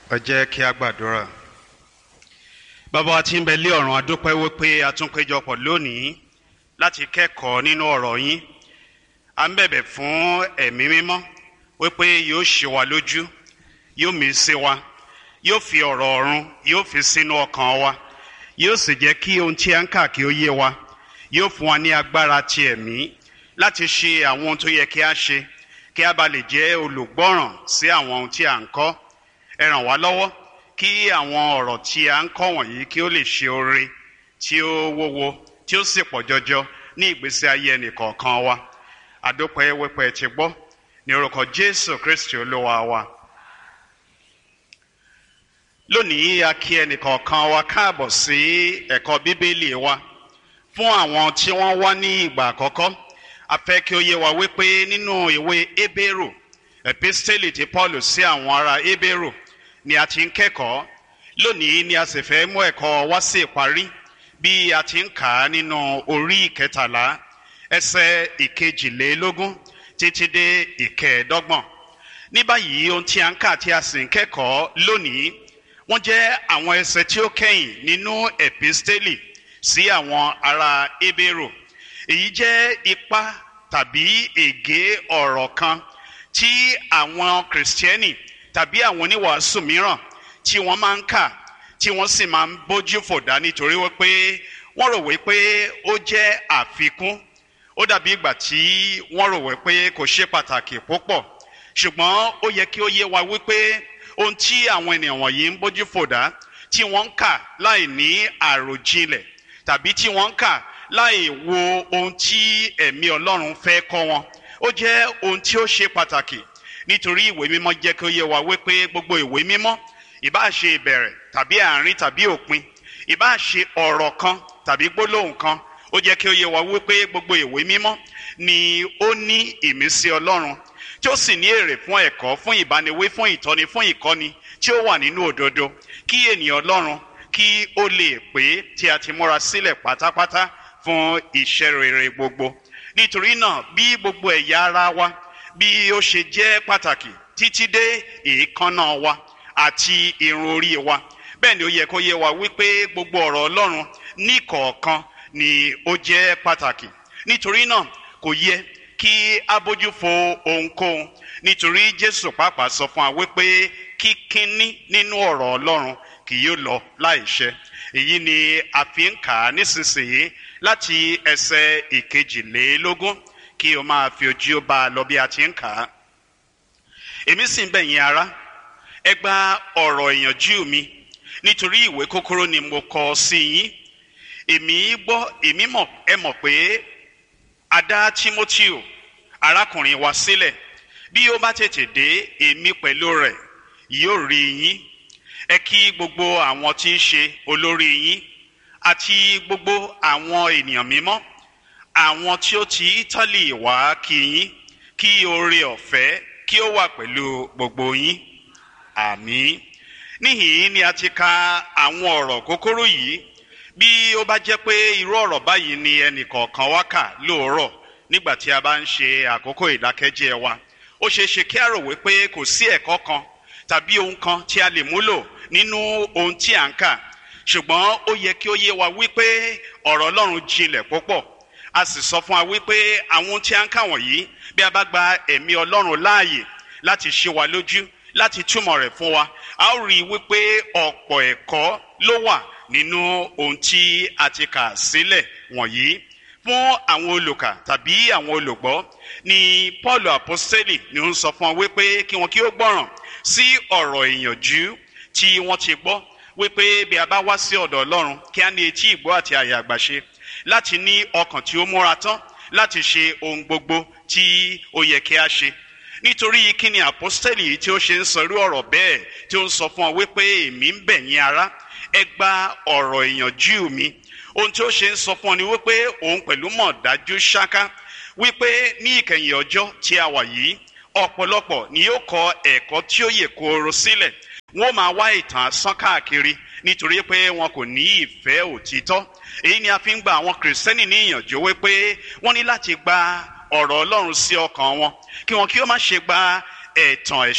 Ẹ jẹ́ kí a gbàdúrà. Bàbá wa tí ń bẹ lé ọ̀run, a dúpẹ́ wípé a tún péjọpọ̀ lónìí láti kẹ́kọ̀ọ́ nínú ọ̀rọ̀ yín. À ń bẹ̀bẹ̀ fún ẹ̀mí mímọ́ wípé yóò ṣe wa lójú, yóò mí sí wa, yóò fi ọ̀rọ̀ ọ̀run, yóò fi sínú ọkàn wa, yóò sì jẹ́ kí ohun tí a ń kà kí ó yé wa, yóò fún wa ní agbára ti ẹ̀mí láti ṣe àwọn ohun tó yẹ kí a ṣe, kí a bá lè jẹ́ olùgbọ́ràn sí àwọn ohun tí a ń kọ́. Ẹ ràn wá lọ́wọ́ kí àwọn ọ̀rọ̀ tí a ń kọ́ wọ̀nyí kí ó lè ṣe oore tí ó wúwo tí ó sì pọ̀ jọjọ ní ìgbésí ayé ẹnìkọ̀ọ̀kan wa. Àdúpẹ́ wípé ti gbọ́ ní orúkọ Jésù Kristi Olúwa wa. Lónìí a kí ẹnìkọ̀ọ̀kan wa káàbọ̀ sí ẹ̀kọ́ Bíbélì wa. Fún àwọn tí wọ́n wá ní ìgbà àkọ́kọ́, a fẹ́ kí ó yé wa wípé nínú ìwé Hébérù, episteli ti Paul sí àwọn ará Hébérù ni a ti ń kẹ́kọ̀ọ́. Lónìí ni a sì fẹ́ mú ẹ̀kọ́ wá sí ìparí bí a ti ń kà á nínú orí ìkẹtàlá ẹsẹ̀ ìkejìlélógún títí dé ìkẹẹ̀ẹ́dọ́gbọ̀n. Ní báyìí ohun tí a ń kà tí a sì ń kẹ́kọ̀ọ́ lónìí wọ́n jẹ́ àwọn ẹsẹ̀ tí ó kẹ́yìn nínú episteli sí àwọn ará Hébérù. Èyí jẹ́ ipa tàbí ègé ọ̀rọ̀ kan tí àwọn kìrìsìtẹ́nì tàbí àwọn oníwàásù mìíràn tí wọ́n máa ń kà tí wọ́n sì máa ń bójú fòdá nítorí wípé wọ́n rò wípé ó jẹ́ àfikún. Ó dàbí ìgbà tí wọ́n rò wípé kò ṣe pàtàkì púpọ̀, ṣùgbọ́n ó yẹ kí ó yé wa wípé ohun tí àwọn ènìyàn wọ̀nyí ń bójú fòdá tí wọ́n ń kà láì ní àròjinlẹ̀ tàbí tí wọ́n ń kà láì wo ohun tí ẹ̀mí Ọlọ́run fẹ́ kọ́ wọn, ó jẹ́ ohun tí ó ṣe pàtàkì. Nítorí ìwé mímọ́ jẹ́ kí ó yé wa wípé gbogbo ìwé mímọ́, ìbáà ṣe ìbẹ̀rẹ̀ tàbí àárín tàbí òpin, ìbáà ṣe ọ̀rọ̀ kan tàbí gbólóhùn kan, ó jẹ́ kí ó yé wa wípé gbogbo ìwé mímọ́ ni ó ní ìmísí Ọlọ́run tí ó sì ní èrè fún ẹ̀kọ́, fún ìbániwí, fún ìtọ́ni, fún ìkọ́ni tí ó wà nínú òdodo, kí ènìyàn Ọlọ́run kí ó lè pé tí a ti múra sílẹ̀ pátápátá fún iṣẹ́ rere gbogbo. Nítorí náà bí gbogbo ẹ̀yà ara wa bí ó ṣe jẹ́ pàtàkì títí dé èékánná wa àti irun orí wa, bẹ́ẹ̀ ni ó yẹ kó yé wa wípé gbogbo ọ̀rọ̀ Ọlọ́run ní kọ̀ọ̀kan ni ó jẹ́ pàtàkì. Nítorí náà kò yẹ kí a bójú fo ohunkóhun, nítorí Jésù pàápàá sọ fún wa wípé kíkíní nínú ọ̀rọ̀ Ọlọ́run kì yóò lọ láìṣẹ. Èyí ni a fi ń kà á nísinsìnyí láti ẹsẹ̀ ìkejìlélógún kí o máa fi ojú bá a lọ bí a ti ń kà á. Èmi sì ń bẹ̀ yín ará, ẹ gba ọ̀rọ̀ ìyànjú mi, nítorí ìwé kúkúrú ni mo kọ sí yín. Ẹ mọ̀ pé a dá Tímótíù arákùnrin wa sílẹ̀. Bí ó bá tètè dé, èmi pẹ̀lú rẹ̀ yóò rí yín. Ẹ kí gbogbo àwọn tí ń ṣe olórí yín àti gbogbo àwọn ènìyàn mímọ́, àwọn tí ó ti Ítálì wá kí yín. Kí oore ọ̀fẹ́ kí ó wà pẹ̀lú gbogbo yín. Àmín. Níhìn ni a ti ka àwọn ọ̀rọ̀ kúkúrú yìí. Bí ó bá jẹ́ pé irú ọ̀rọ̀ báyìí ni ẹnìkọ̀ọ̀kan wá kà lóòrọ̀ nígbà tí a bá ń ṣe àkókò ìdákẹ́jẹ́ wa, ó ṣeé ṣe kí a rò wípé kò sí ẹ̀kọ́ kan tàbí ohun kan tí a lè múlò nínú ohun tí à ń kà. Ṣùgbọ́n ó yẹ kí ó yé wa wípé ọ̀rọ̀ Ọlọ́run jinlẹ̀ púpọ̀. A sì sọ fún wa wípé àwọn tí a ń kà wọ̀nyí, bí a bá gba ẹ̀mí Ọlọ́run láàyè láti ṣe wa lójú, láti túmọ̀ rẹ̀ fún wa, a ó rí i wípé ọ̀pọ̀ ẹ̀kọ́ ló wà nínú ohun tí a ti kà sílẹ̀ wọ̀nyí. Fún àwọn olùkà tàbí àwọn olùgbọ́ ni Paul apostoli ni ó ń sọ fún wa wípé kí wọn kí ó gbọ́ràn sí ọ̀rọ̀ ìyànjú tí wọ́n ti gbọ́, wípé bí a bá wá sí ọ̀dọ̀ Ọlọ́run kí a ní etí ìgbọ́ àti àyà àgbàṣe, láti ní ọkàn tí ó múra tán láti ṣe ohun gbogbo tí ó yẹ kí a ṣe. Nítorí kí ni apostoli tí ó ṣe ń sọ irú ọ̀rọ̀ bẹ́ẹ̀ tí ó ń sọ fún ọ wípé èmi ń bẹ̀ yín ará, ẹ gba ọ̀rọ̀ ìyànjú mi. Ohun tí ó ṣe ń sọ fún ọ ni wípé òun pẹ̀lú mọ̀ dájú ṣáká wípé ní ìkẹyìn ọjọ́ tí a wà yìí, ọ̀pọ̀lọpọ̀ ni yóò kọ ẹ̀kọ́ tí ó yè kooro sílẹ̀. Wọ́n máa wá ìtàn asán káàkiri nítorí pé wọn kò ní ìfẹ́ òtítọ́. Èyí ni a fi ń gba àwọn kìrìsìtẹ́nì ní ìyànjú wípé wọ́n ní láti gba ọ̀rọ̀ Ọlọ́run sí ọkàn wọn, kí wọn kí ó má ṣe gba ẹ̀tàn ẹ̀ṣẹ̀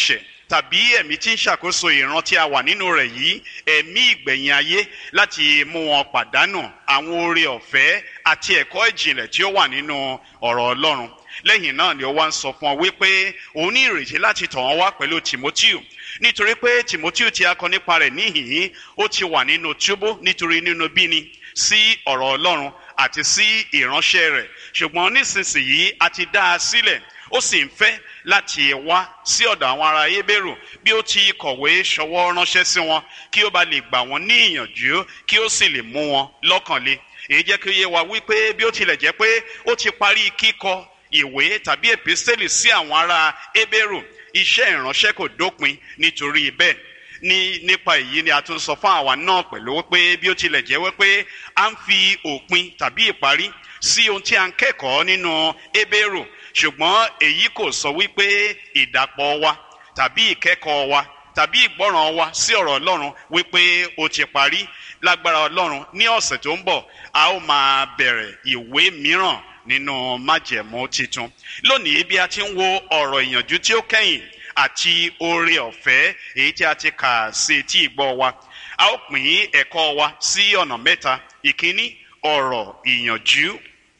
tàbí ẹ̀mí tí ń ṣàkóso ìran tí a wà nínú rẹ̀ yìí, ẹ̀mí ìgbẹ̀yìn ayé, láti mú wọn pàdánù àwọn oore ọ̀fẹ́ àti ẹ̀kọ́ ìjìnlẹ̀ tí ó wà nínú ọ̀rọ̀ Ọlọ́run. Lẹ́yìn náà ni ó wá ń sọ fún ọ wípé òun ní ìrètí láti tọ̀ wọ́n wá pẹ̀lú Tímótíù, nítorí pé Tímótíù tí a kọ nípa rẹ̀ níhìn-ín ó ti wà nínú túbú nítorí inúnibíni sí ọ̀rọ̀ Ọlọ́run àti sí ìránṣẹ́ rẹ̀, ṣùgbọ́n nísinsìnyí a ti dá a sílẹ̀, ó sì ń fẹ́ láti wá sí ọ̀dọ̀ àwọn ará Hébérù bí ó ti kọ̀wé ṣọwọ́ ránṣẹ́ sí wọn, kí ó bá lè gbà wọ́n ní ìyànjú, kí ó sì lè mú wọn lọ́kàn le. Èyí jẹ́ kí ó yé wa wípé bí ó tilẹ̀ jẹ́ pé ó ti parí kíkọ ìwé tàbí èpísítélì sí àwọn ará Hébérù, iṣẹ́ ìránṣẹ́ kò dópin nítorí bẹ́ẹ̀. Nípa èyí ni a tún sọ fún àwa náà pẹ̀lú wípé bí ó tilẹ̀ jẹ́ wípé a ń fi òpin tàbí ìparí sí ohun tí a ń kẹ́kọ̀ọ́ nínú Hébérù, ṣùgbọ́n èyí kò sọ wípé ìdàpọ̀ wa tàbí ìkẹ́kọ̀ọ́ wa tàbí ìgbọ́ràn wa sí ọ̀rọ̀ Ọlọ́run wípé ó ti parí. Lágbára Ọlọ́run ní ọ̀sẹ̀ tó ń bọ̀ a ó máa bẹ̀rẹ̀ ìwé mìíràn nínú májẹ̀mú titun. Lónìí bí a ti ń wo ọ̀rọ̀ ìyànjú tí ó kẹ́yìn àti oore ọ̀fẹ́ èyí tí a ti kà sí etí ìgbọ́ wa, a ó pín ẹ̀kọ́ wa sí ọ̀nà mẹ́ta. Ìkíní, ọ̀rọ̀ ìyànjú.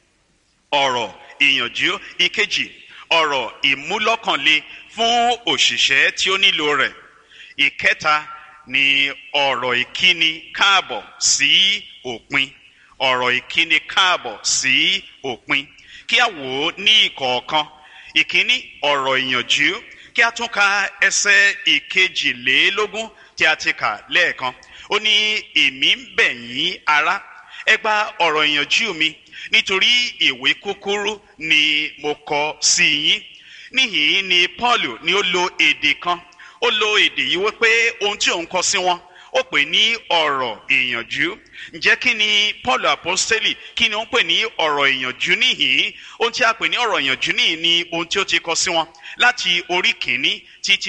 Ìkejì, ọ̀rọ̀ ìmúlọ́kànle fún òṣìṣẹ́ tí ó nílò rẹ̀. Ìkẹta ni ọ̀rọ̀ ìkíni káàbọ̀ sí òpin. Kí a wò ó ní ìkọ̀ọ̀kan. Ìkíní, ọ̀rọ̀ ìyànjú. Kí a tún ka ẹsẹ̀ 22 tí a ti kà lẹ́ẹ̀kan. Ó ní, èmi ń bẹ̀ yín ará, ẹ gba ọ̀rọ̀ ìyànjú mi, nítorí ìwé kúkúrú ni mo kọ sí yín. Níhìn-ín ni Paul ni ó lo èdè kan. Ó lo èdè yìí wípé ohun tí òun kọ sí wọn ó pè ní ọ̀rọ̀ ìyànjú. Ǹjẹ́ kí ni Paul apostoli, kí ni ó ń pè ní ọ̀rọ̀ ìyànjú níhìn-ín? Ohun tí a pè ní ọ̀rọ̀ ìyànjú níhìn-ín ni ohun tí ó ti kọ sí wọn láti orí kìíní títí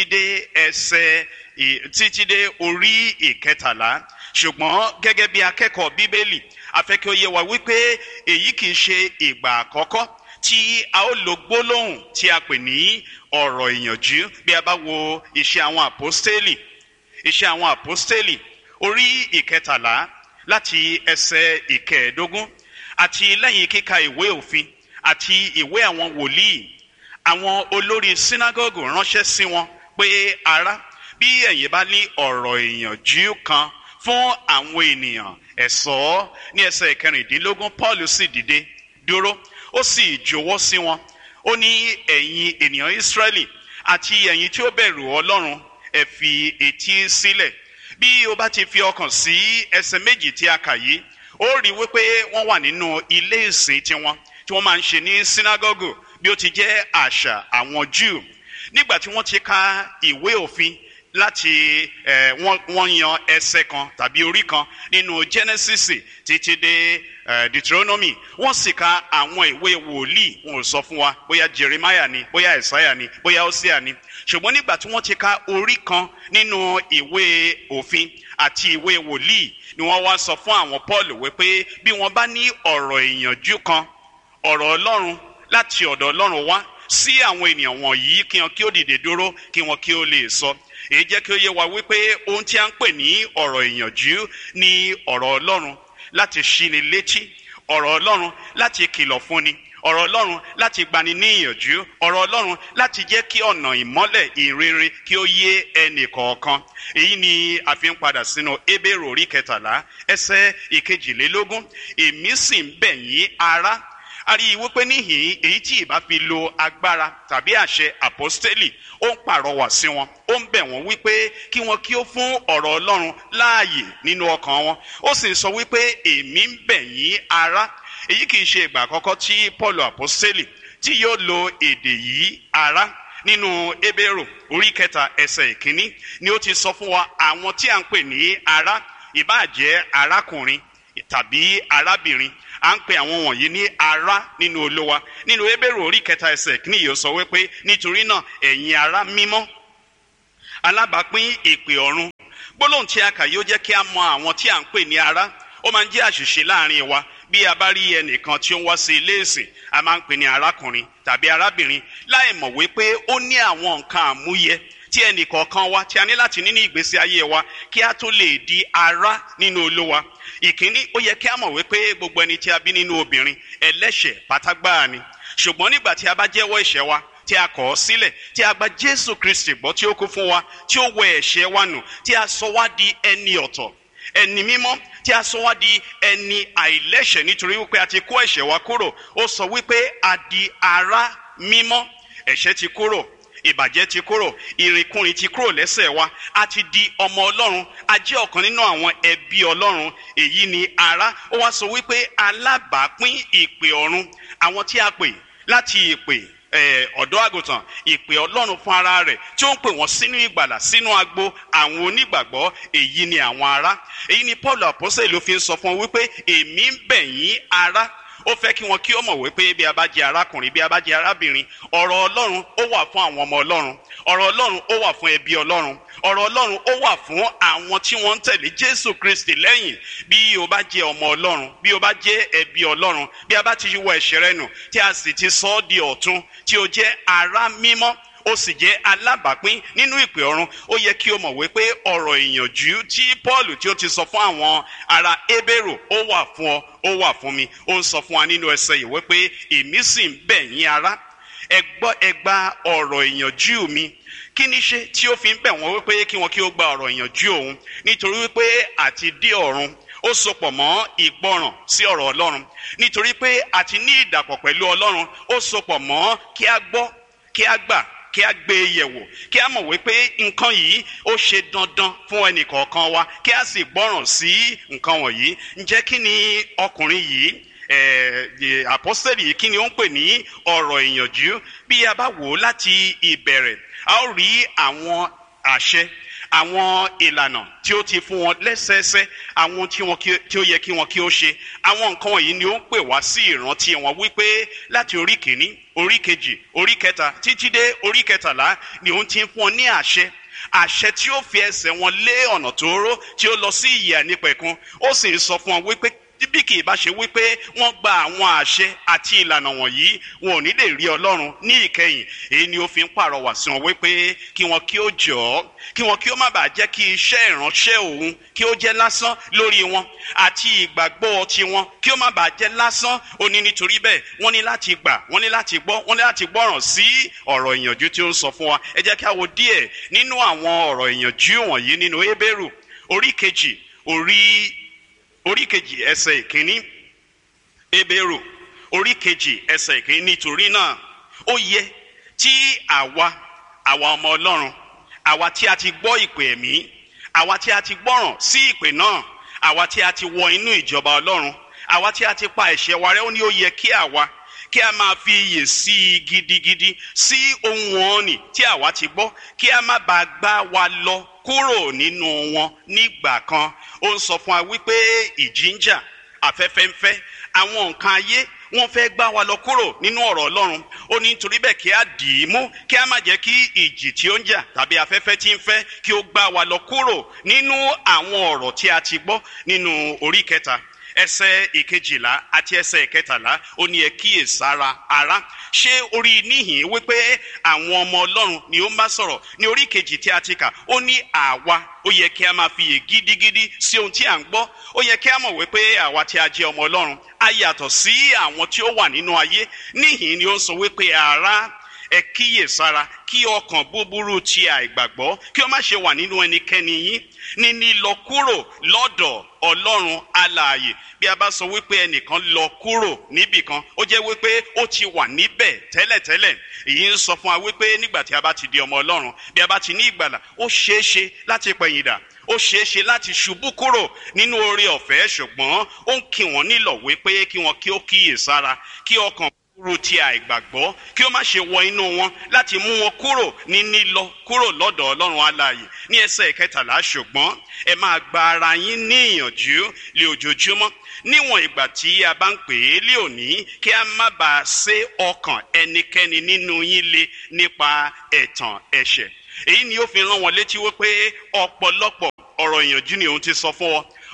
dé orí ìkẹtàlá. Ṣùgbọ́n gẹ́gẹ́ bí akẹ́kọ̀ọ́ Bíbélì, a fẹ́ kí ó yé wa wípé èyí kìí ṣe ìgbà àkọ́kọ́ tí a ó lo gbólóhùn tí a pè ní ọ̀rọ̀ ìyànjú. Bí a bá wo Iṣẹ́ àwọn àpọ́stélì orí ìkẹtàlá láti ẹsẹ̀ 15, àti lẹ́yìn kíka ìwé òfin àti ìwé àwọn wòlíì, àwọn olórí sínágọ́gù ránṣẹ́ sí wọn pé ará, bí ẹ̀yin bá ní ọ̀rọ̀ ìyànjú kan fún àwọn ènìyàn, ẹ sọ ọ́. Ní ẹsẹ̀ 16, Paul sì dìde dúró, ó sì jọ̀wọ́ sí wọn. Ó ní, ẹ̀yin ènìyàn Ísírẹ́lì àti ẹ̀yin tí ó bẹ̀rù Ọlọ́run, ẹ fi etí sílẹ̀. Bí o bá ti fi ọkàn sí ẹsẹ̀ méjì tí a kà yìí, ó rí wípé wọ́n wà nínú ilé ìsìn tiwọn tí wọ́n máa ń ṣe ní sínágọ́gù bí ó ti jẹ́ àṣà àwọn Júù. Nígbà tí wọ́n ti ka ìwé òfin láti wọ́n yan ẹsẹ̀ kan tàbí orí kan nínú Genesis títí dé Deuteronomy, wọ́n sì ka àwọn ìwé wòlíì. Wọn ò sọ fún wa bóyá Jeremiah ni, bóyá Isaiah ni, bóyá Hosea ni. Ṣùgbọ́n nígbà tí wọ́n ti ka orí kan nínú ìwé òfin àti ìwé wòlíì, ni wọ́n wá sọ fún àwọn Paul wípé bí wọ́n bá ní ọ̀rọ̀ ìyànjú kan, ọ̀rọ̀ Ọlọ́run láti ọ̀dọ̀ Ọlọ́run wá sí àwọn ènìyàn wọ̀nyí, kí wọn kí ó dìde dúró, kí wọn kí ó lè sọ. Èyí jẹ́ kí ó yé wa wípé ohun tí a ń pè ní ọ̀rọ̀ ìyànjú ni ọ̀rọ̀ Ọlọ́run láti ṣíni létí, ọ̀rọ̀ Ọlọ́run láti kìlọ̀ fúnni, ọ̀rọ̀ Ọlọ́run láti gbani ní ìyànjú, ọ̀rọ̀ Ọlọ́run láti jẹ́ kí ọ̀nà ìmọ́lẹ̀ ìrere kí ó yé ẹnì kọ̀ọ̀kan. Èyí ni a fi ń padà sínú Hébérù orí 13 ẹsẹ̀ 22. Èmi sì ń bẹ̀ yín ará. A rí i wípé níhìn èyí tí ìbá fi lo agbára tàbí àṣẹ àpọ́stélì, ó ń pàrọwà sí wọn, ó ń bẹ̀ wọ́n wípé kí wọn kí ó fún ọ̀rọ̀ Ọlọ́run láàyè nínú ọkàn wọn. Ó sì sọ wípé èmi ń bẹ̀ yín ará. Èyí kìí ṣe ìgbà àkọ́kọ́ tí Paul àpọ́stélì tí yóò lo èdè yìí ará. Nínú Hébérù orí 3 ẹsẹ̀ 1 ni ó ti sọ fún wa àwọn tí a ń pè ní ará, ìbáà jẹ́ arákùnrin tàbí arábìnrin, à ń pè àwọn wọ̀nyí ní ará nínú Olúwa. Nínú Hébérù orí 3 ẹsẹ̀ 1 yóò sọ wípé nítorí náà ẹ̀yin ará mímọ́, alábàápín ìpè ọ̀run. Gbólóhùn tí a kà yóò jẹ́ kí a mọ àwọn tí a ń pè ní ará. Ó máa ń jẹ́ àṣìṣe láàrin wa. Bí a bá rí ẹnìkan tí ó ń wá sí ilé ìsìn, a máa ń pè ní arákùnrin tàbí arábìnrin, láì mọ̀ wípé ó ní àwọn nǹkan àmúyẹ tí ẹnì kọ̀ọ̀kan wa tí a ní láti ní ní ìgbésí ayé wa kí a tó lè di ará nínú Olúwa. Ìkíní, ó yẹ kí a mọ̀ wípé gbogbo ẹni tí a bí nínú obìnrin ẹlẹ́ṣẹ̀ pátágbáà ni. Ṣùgbọ́n nígbà tí a bá jẹ́wọ́ ẹ̀ṣẹ̀ wa, tí a kọ̀ ọ́ sílẹ̀, tí a gba Jésù Kristi gbọ́ tí ó kú fún wa, tí ó wẹ ẹ̀ṣẹ̀ wa nù, tí a sọ wá di ẹni ọ̀tọ̀, ẹni mímọ́, tí a sọ wá di ẹni àìlẹ́ṣẹ̀ nítorí wípé a ti kó ẹ̀ṣẹ̀ wa kúrò. Ó sọ wípé a di ará mímọ́, ẹ̀ṣẹ̀ ti kúrò, ìbàjẹ́ ti kúrò, ìrìnkúrìn ti kúrò lẹ́sẹ̀ wa, a ti di ọmọ Ọlọ́run, a jẹ́ ọ̀kan nínú àwọn ẹbí Ọlọ́run. Èyí ni ará. Ó wá sọ wípé alábàápín ìpè ọ̀run, àwọn tí a pè láti ìpè ọ̀dọ́ àgùntàn, ìpè Ọlọ́run fún ara rẹ̀ tí ó ń pè wọ́n sínú ìgbàlà, sínú agbo àwọn onígbàgbọ́. Èyí ni àwọn ará. Èyí ni Paul Àpọ́sítélì ló fi ń sọ fún wọn wípé èmi ń bẹ̀ yín ará. Ó fẹ́ kí wọn kí ó mọ̀ wípé bí a bá jẹ́ arákùnrin, bí a bá jẹ́ arábìnrin, ọ̀rọ̀ Ọlọ́run ó wà fún àwọn ọmọ Ọlọ́run, ọ̀rọ̀ Ọlọ́run ó wà fún ẹbí Ọlọ́run, ọ̀rọ̀ Ọlọ́run ó wà fún àwọn tí wọ́n ń tẹ̀lé Jésù Kristi lẹ́yìn. Bí o bá jẹ́ ọmọ Ọlọ́run, bí o bá jẹ́ ẹbí Ọlọ́run, bí a bá ti wọ ẹ̀ṣẹ̀ rẹ nù, tí a sì ti sọ ọ́ di ọ̀tun, tí o jẹ́ ará mímọ́, ó sì jẹ́ alábàápín nínú ìpè ọ̀run, ó yẹ kí o mọ̀ wípé ọ̀rọ̀ ìyànjú tí Paul tí ó ti sọ fún àwọn ará Hébérù ó wà fún ọ, ó wà fún mi. Ó ń sọ fún wa nínú ẹsẹ̀ yìí wípé èmi sì ń bẹ̀ yín ará, ẹ gba ọ̀rọ̀ ìyànjú mi. Kí ni ṣe tí ó fi ń bẹ̀ wọ́n wípé kí wọn kí ó gba ọ̀rọ̀ ìyànjú òun? Nítorí wípé àti dé ọ̀run ó sopọ̀ mọ́ ìgbọràn sí ọ̀rọ̀ Ọlọ́run. Nítorí pé àti ní ìdàpọ̀ pẹ̀lú Ọlọ́run ó sopọ̀ mọ́ kí a gbọ́, kí a gbà, kí a gbé e yẹ̀wò, kí a mọ̀ wípé nǹkan yìí ó ṣe dandan fún ẹnì kọ̀ọ̀kan wa, kí a sì gbọ́ràn sí nǹkan wọ̀nyí. Ǹjẹ́ kí ni ọkùnrin yìí, àpọ́sítélì yìí, kí ni ó ń pè ní ọ̀rọ̀ ìyànjú? Bí a bá wò ó láti ìbẹ̀rẹ̀, a ó rí àwọn àṣẹ, àwọn ìlànà tí ó ti fún wọn lẹ́sẹẹsẹ, àwọn tí ó yẹ kí wọn kí ó ṣe. Àwọn nǹkan wọ̀nyí ni ó ń pè wá sí ìrántí wọn wípé láti orí kìíní, orí kejì, orí kẹta títí dé orí kẹtàlá ni ó ti ń fún wọn ní àṣẹ tí ó fi ẹsẹ̀ wọn lé ọ̀nà tóóró tí ó lọ sí ìyè àìnípẹ̀kun. Ó sì ń sọ fún wọn wípé bí kì í bá ṣe wípé wọ́n gba àwọn àṣẹ àti ìlànà wọ̀nyí, wọn ò ní lè rí Ọlọ́run ní ìkẹyìn. Èyí ni ó fi ń pàrọwà sí wọn wípé kí wọn kí ó jọ̀ọ́, kí wọn kí ó má bàa jẹ́ kí iṣẹ́ ìránṣẹ́ òun kí ó jẹ́ lásán lórí wọn, àti ìgbàgbọ́ tiwọn kí ó má bàa jẹ́ lásán. Ó ní nítorí bẹ́ẹ̀ wọ́n ní láti gbà, wọ́n ní láti gbọ́, wọ́n ní láti gbọ́ràn sí ọ̀rọ̀ ìyànjú tí ó ń sọ fún wa. Ẹ jẹ́ kí a wo díẹ̀ nínú àwọn ọ̀rọ̀ ìyànjú wọ̀nyí nínú Hébérù orí kejì ẹsẹ̀ ìkíní. Hébérù orí kejì ẹsẹ̀ ìkíní. Nítorí náà ó yẹ tí àwa ọmọ Ọlọ́run, àwa tí a ti gbọ́ ìpè ẹ̀mí, àwa tí a ti gbọ́ràn sí ìpè náà, àwa tí a ti wọ inú ìjọba Ọlọ́run, àwa tí a ti pa ẹ̀ṣẹ̀ wa rẹ́, ó ní ó yẹ kí a máa fi iyè sí i gidigidi sí ohun ọ̀nì tí àwa ti gbọ́, kí a má bàa gbá wa lọ kúrò nínú wọn nígbà kan. Ó ń sọ fún wa wípé ìjì ń jà, afẹ́fẹ́ ń fẹ́, àwọn nǹkan ayé wọ́n fẹ́ gbá wa lọ kúrò nínú ọ̀rọ̀ Ọlọ́run. Ó ní nítorí bẹ́ẹ̀ kí a dì í mú, kí a má jẹ́ kí ìjì tí ó ń jà tàbí afẹ́fẹ́ tí ń fẹ́ kí ó gbá wa lọ kúrò nínú àwọn ọ̀rọ̀ tí a ti gbọ́ nínú orí kẹta ẹsẹ̀ ìkejìlá àti ẹsẹ̀ ìkẹtàlá. Ó ní ẹ kíyèsára ará. Ṣé orí níhìn wípé àwọn ọmọ Ọlọ́run ni ó ń bá sọ̀rọ̀? Ní orí kejì tí a ti kà, ó ní àwa, ó yẹ kí a máa fiyè gidigidi sí ohun tí à ń gbọ́. Ó yẹ kí a mọ̀ wípé àwa tí a jẹ́ ọmọ Ọlọ́run a yàtọ̀ sí àwọn tí ó wà nínú ayé. Níhìn ni ó ń sọ wípé ará, ẹ kíyèsára kí ọkàn búburú ti àìgbàgbọ́ kí ó má ṣe wà nínú ẹnikẹ́ni yín ní lílọ kúrò lọ́dọ̀ Ọlọ́run alààyè. Bí a bá sọ wípé ẹnìkan lọ kúrò níbì kan, ó jẹ́ wípé ó ti wà níbẹ̀ tẹ́lẹ̀tẹ́lẹ̀. Èyí ń sọ fún wa wípé nígbà tí a bá ti di ọmọ Ọlọ́run, bí a bá ti ní ìgbàlà, ó ṣeéṣe láti pẹ̀yìndà, ó ṣeéṣe láti ṣubú kúrò nínú oore ọ̀fẹ́. Ṣùgbọ́n ó ń kì wọ́n nílọ̀ wípé kí wọn kí ó kíyèsára kí ọkàn búburú ti àìgbàgbọ́ kí ó má ṣe wọ inú wọn láti mú wọn kúrò ní lílọ kúrò lọ́dọ̀ Ọlọ́run alààyè. Ní ẹsẹ̀ ìkẹtàlá, ṣùgbọ́n ẹ máa gba ara yín ní ìyànjú lé ojoojúmọ́ níwọ̀n ìgbà tí a bá ń pè é lé òní, kí a má bàa sé ọkàn ẹnikẹ́ni nínú yín le nípa ẹ̀tàn ẹ̀ṣẹ̀. Èyí ni ó fi rán wọn létí wípé ọ̀pọ̀lọpọ̀ ọ̀rọ̀ ìyànjú ni òun ti sọ fún wọn,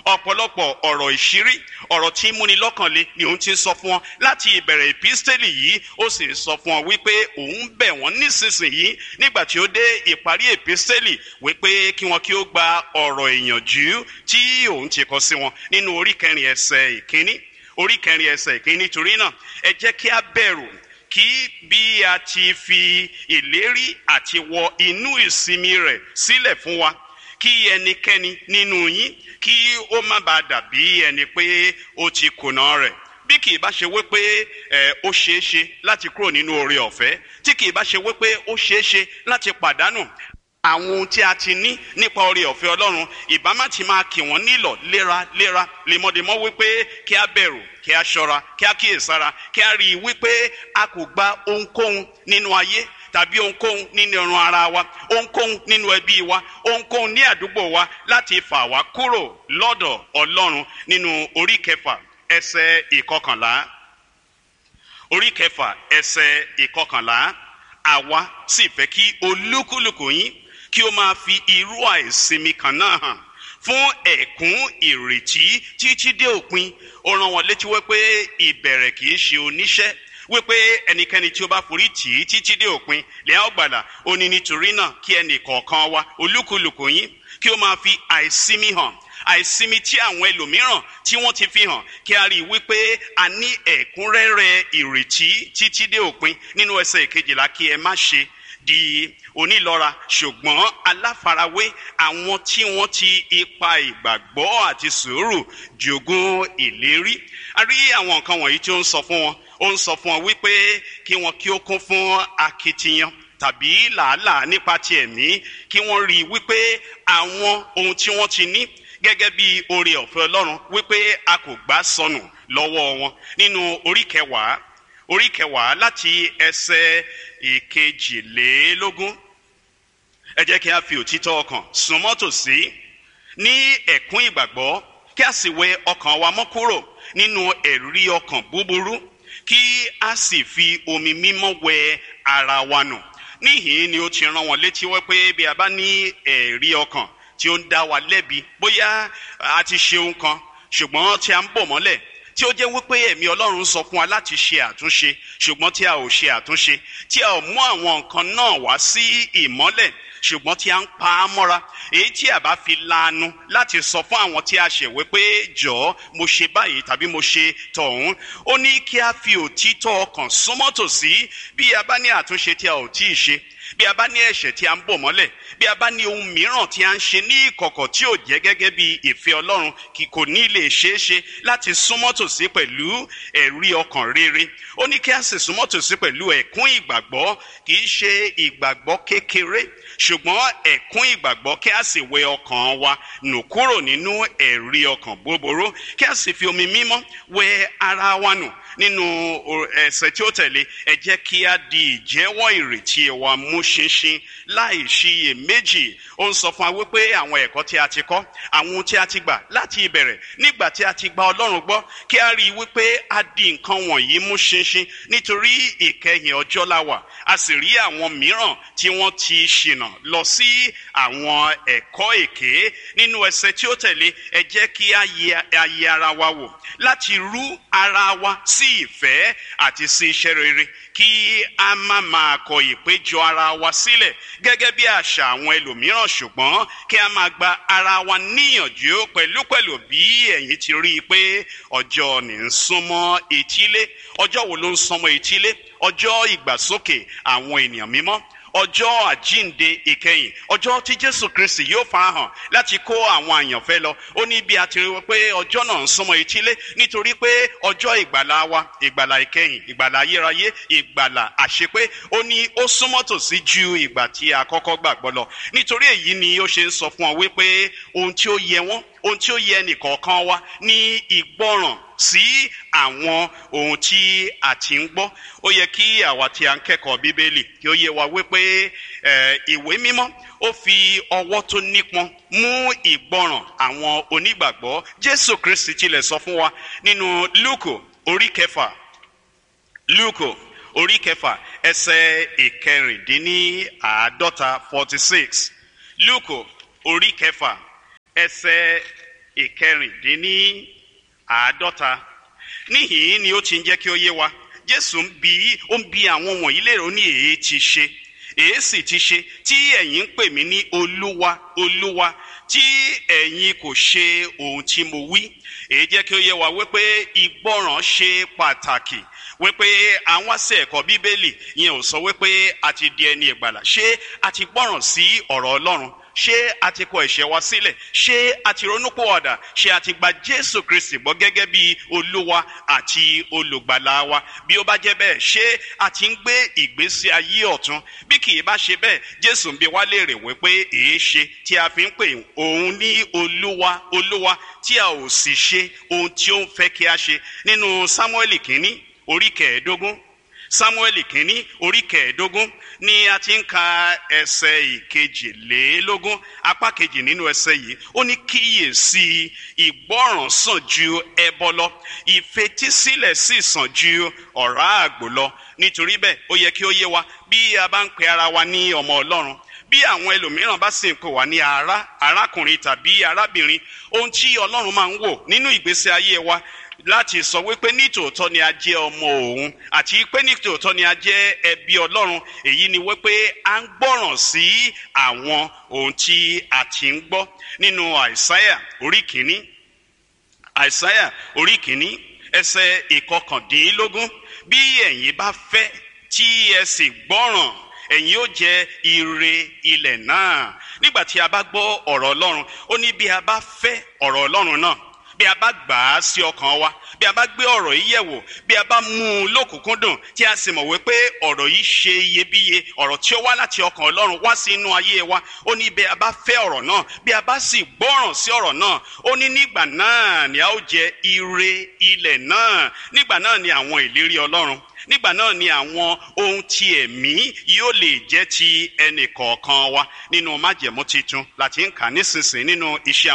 ọ̀pọ̀lọpọ̀ ọ̀rọ̀ ìṣírí, ọ̀rọ̀ tí ń múni lọ́kàn le ni òun ti ń sọ fún wọn láti ìbẹ̀rẹ̀ ìpísítélì yìí. Ó sì ń sọ fún wọn wípé òun bẹ̀ wọ́n nísinsìnyí nígbà tí ó dé ìparí ìpísítélì wípé kí wọn kí ó gba ọ̀rọ̀ ìyànjú tí òun ti kọ sí wọn nínú orí 4 ẹsẹ̀ ìkíní. Orí 4 ẹsẹ̀ ìkíní. Nítorí náà ẹ jẹ́ kí a bẹ̀rù, kí bí a ti fi ìlérí àti wọ inú ìsinmi rẹ̀ sílẹ̀ fún wa, kí ẹnikẹ́ni nínú yín kí ó má bàa dàbí ẹni pé ó ti kùnà rẹ̀. Bí kì í bá ṣe wípé ó ṣeé ṣe láti kúrò nínú oore ọ̀fẹ́, tí kì í bá ṣe wípé ó ṣeé ṣe láti pàdánù àwọn ohun tí a ti ní nípa oore ọ̀fẹ́ Ọlọ́run, ìbá má ti máa kì wọ́n nílọ̀ léraléra lemọ́demọ́ wípé kí a bẹ̀rù, kí a ṣọ́ra, kí a kíyèsára, kí a rí i wípé a kò gba ohunkóhun nínú ayé tàbí ohunkóhun nínú ẹran ara wa, ohunkóhun nínú ẹbí wa, ohunkóhun ní àdúgbò wa láti fà wá kúrò lọ́dọ̀ Ọlọ́run. Nínú orí 6 ẹsẹ̀ 11. Orí 6 ẹsẹ̀ 11. Àwa sì fẹ́ kí olúkúlùkù yín kí ó máa fi irú àìsinmi kan náà hàn fún ẹ̀kún ìrètí títí dé òpin. Ó rán wọn létí wípé ìbẹ̀rẹ̀ kì í ṣe oníṣẹ́, wípé ẹnikẹ́ni tí ó bá forí tì í títí dé òpin lè á gbàlà. Ó ní nítorí náà kí ẹnì kọ̀ọ̀kan wa, olúkúlùkù yín, kí ó máa fi àìsinmi hàn, àìsinmi tí àwọn ẹlòmíràn tí wọ́n ti fi hàn, kí a rí i wípé a ní ẹ̀kúnrẹ́rẹ́ ìrètí títí dé òpin. Nínú ẹsẹ̀ 12, kí ẹ má ṣe di onílọ́ra ṣùgbọ́n aláfarawé àwọn tí wọ́n ti ipa ìgbàgbọ́ àti sùúrù jogún ìlérí. A rí àwọn nǹkan wọ̀nyí tí ó ń sọ fún wọn. Ó ń sọ fún wọn wípé kí wọn kí ó kún fún akitiyan tàbí làálàá nípa ti ẹ̀mí, kí wọ́n rí i wípé àwọn ohun tí wọ́n ti ní gẹ́gẹ́ bí oore ọ̀fẹ́ Ọlọ́run wípé a kò gbà sọnù lọ́wọ́ wọn. Nínú orí 10 láti ẹsẹ̀ 22. Ẹ jẹ́ kí a fi òtítọ́ ọkàn súnmọ́ tòsí ní ẹ̀kún ìgbàgbọ́, kí a sì wẹ ọkàn wa mọ́ kúrò nínú ẹ̀rí ọkàn búburú, kí a sì fi omi mímọ́ wẹ ara wa nù. Níhìn ni ó ti rán wọn létí wípé bí a bá ní ẹ̀rí ọkàn tí ó ń dá wa lẹ́bi, bóyá a ti ṣe ohun kan ṣùgbọ́n tí a ń bò mọ́lẹ̀, tí ó jẹ́ wípé ẹ̀mí Ọlọ́run sọ fún wa láti ṣe àtúnṣe ṣùgbọ́n tí a ò ṣe àtúnṣe, tí a ò mú àwọn nǹkan náà wá sí ìmọ́lẹ̀ ṣùgbọ́n tí a ń pa á mọ́ra, èyí tí a bá fi lanu láti sọ fún àwọn tí a ṣẹ̀ wípé jọ̀ọ́ mo ṣe báyìí tàbí mo ṣe tọ̀hún. Ó ní kí a fi òtítọ́ ọkàn súnmọ́ tòsí bí a bá ní àtúnṣe tí a ò tíì ṣe, bí a bá ní ẹ̀ṣẹ̀ tí a ń bò mọ́lẹ̀, bí a bá ní ohun mìíràn tí a ń ṣe ní ìkọ̀kọ̀ tí ò jẹ́ gẹ́gẹ́ bí ìfẹ́ Ọlọ́run, kì kò ní lè ṣeé ṣe láti súnmọ́ tòsí pẹ̀lú ẹ̀rí ọkàn rere. Ó ní kí a sì súnmọ́ tòsí pẹ̀lú ẹ̀kún ìgbàgbọ́, kì í ṣe ìgbàgbọ́ kékeré ṣùgbọ́n ẹ̀kún ìgbàgbọ́, kí a sì wẹ ọkàn wa nù kúrò nínú ẹ̀rí ọkàn búburú, kí a sì fi omi mímọ́ wẹ ara wa nù. Nínú ẹsẹ̀ tí ó tẹ̀lé, ẹ jẹ́ kí a di ìjẹ́wọ́ ìrètí wa mú ṣinṣin láì ṣiyèméjì. Ó ń sọ fún wa wípé àwọn ẹ̀kọ́ tí a ti kọ́, àwọn ohun tí a ti gbà láti ìbẹ̀rẹ̀ nígbà tí a ti gba Ọlọ́run gbọ́, kí a rí i wípé a di nǹkan wọ̀nyí mú ṣinṣin nítorí ìkẹyìn ọjọ́ la wà. A sì rí àwọn mìíràn tí wọ́n ti ṣìnà lọ sí àwọn ẹ̀kọ́ èké. Nínú ẹsẹ̀ tí ó tẹ̀lé, ẹ jẹ́ kí a yẹ ara wa wò láti rú ara wa sí ìfẹ́ àti sí iṣẹ́ rere, kí a má máa kọ ìpéjọ ara wa sílẹ̀ gẹ́gẹ́ bí àṣà àwọn ẹlòmíràn, ṣùgbọ́n kí a máa gba ara wa níyànjú pẹ̀lúpẹ̀lú bí ẹ̀yin ti rí i pé ọjọ́ ní ń súnmọ́ etílé. Ọjọ́ wo ló ń súnmọ́ etílé? Ọjọ́ ìgbàsókè àwọn ènìyàn mímọ́, ọjọ́ àjínde ìkẹyìn, ọjọ́ tí Jésù Kristi yóò farahàn láti kó àwọn àyànfẹ́ lọ. Ó ní bí a ti rí pé ọjọ́ náà ń súnmọ́ etílé nítorí pé ọjọ́ ìgbàlà wa, ìgbàlà ìkẹyìn, ìgbàlà ayérayé, ìgbàlà àṣepé, ó ní ó súnmọ́ tòsí ju ìgbà tí a kọ́kọ́ gbàgbọ́ lọ. Nítorí èyí ni ó ṣe ń sọ fún ọ wípé ohun tí ó yẹ wọ́n, ohun tí ó yẹ ẹnìkọ̀ọ̀kan wa ní ìgbọràn sí àwọn ohun tí a ti ń gbọ́. Ó yẹ kí àwa tí a ń kẹ́kọ̀ọ́ Bíbélì kí ó yé wa wípé ìwé mímọ́ ó fi ọwọ́ tó nípọn mú ìgbọràn àwọn onígbàgbọ́. Jésù Kristi tilẹ̀ sọ fún wa nínú Lúùkù orí 6, Lúùkù orí 6 ẹsẹ̀ 46. Lúùkù orí 6 ẹsẹ̀ ìkẹrìndínláàádọ́ta. Níhìn ni ó ti ń jẹ́ kí ó yé wa, Jésù ń bi àwọn wọ̀nyí léèrè, ó ní èé ti ṣe, èé sì ti ṣe tí ẹ̀yin ń pè mí ní Olúwa, Olúwa, tí ẹ̀yin kò ṣe ohun tí mo wí. Èyí jẹ́ kí ó yé wa wípé ìgbọràn ṣe pàtàkì, wípé àwọn sí ẹ̀kọ́ Bíbélì yẹn ò sọ wípé a ti di ẹni ìgbàlà. Ṣé a ti gbọ́ràn sí ọ̀rọ̀ Ọlọ́run? Ṣé a ti kọ ẹ̀ṣẹ̀ wa sílẹ̀? Ṣé a ti ronúpìwàdà? Ṣé a ti gba Jésù Kristi gbọ́ gẹ́gẹ́ bí Olúwa àti olùgbàlà wa? Bí ó bá jẹ́ bẹ́ẹ̀, ṣé a ti ń gbé ìgbésí ayé ọ̀tun? Bí kì í bá ṣe bẹ́ẹ̀, Jésù ń bi wá léèrè wípé èé ṣe tí a fi ń pè òun ní Olúwa, Olúwa, tí a ò sì ṣe ohun tí ó ń fẹ́ kí a ṣe. Nínú Sámúẹ́lì kínní orí 15, Sámúẹ́lì kínní orí 15 ni a ti ń ka ẹsẹ̀ 22, apá kejì nínú ẹsẹ̀ yìí. Ó ní kíyèsí, ìgbọràn sàn ju ẹbọ lọ, ìfetísílẹ̀ sì sàn ju ọ̀rá àgbò lọ. Nítorí bẹ́ẹ̀, ó yẹ kí ó yé wa, bí a bá ń pe ara wa ní ọmọ Ọlọ́run, bí àwọn ẹlòmíràn bá sì ń pè wá ní arákùnrin tàbí arábìnrin, ohun tí Ọlọ́run máa ń wò nínú ìgbésí ayé wa láti sọ wípé nítòótọ́ ni a jẹ́ ọmọ òun àti pé nítòótọ́ ni a jẹ́ ẹbí Ọlọ́run, èyí ni wípé a ń gbọ́ràn sí àwọn ohun tí a ti ń gbọ́. Nínú Àìsáyà orí kìíní ẹsẹ̀ 19, bí ẹ̀yin bá fẹ́ tí ẹ sì gbọ́ràn, ẹ̀yin ó jẹ ire ilẹ̀ náà. Nígbà tí a bá gbọ́ ọ̀rọ̀ Ọlọ́run, ó ní bí a bá fẹ́ ọ̀rọ̀ Ọlọ́run náà, bí a bá gbà á sí ọkàn wa, bí a bá gbé ọ̀rọ̀ yìí yẹ̀wò, bí a bá mú un lókùnkúndùn, tí a sì mọ̀ wípé ọ̀rọ̀ yìí ṣe iyebíye, ọ̀rọ̀ tí ó wá láti ọkàn Ọlọ́run wá sí inú ayé wa, ó ní bí a bá fẹ́ ọ̀rọ̀ náà, bí a bá sì gbọ́ràn sí ọ̀rọ̀ náà, ó ní nígbà náà ni a ó jẹ ire ilẹ̀ náà. Nígbà náà ni àwọn ìlérí Ọlọ́run, nígbà náà ni àwọn ohun ti ẹ̀mí yóò lè jẹ́ ti ẹnì kọ̀ọ̀kan wa. Nínú májẹ̀mú titun láti ń kà nísinsìnyí nínú Iṣẹ́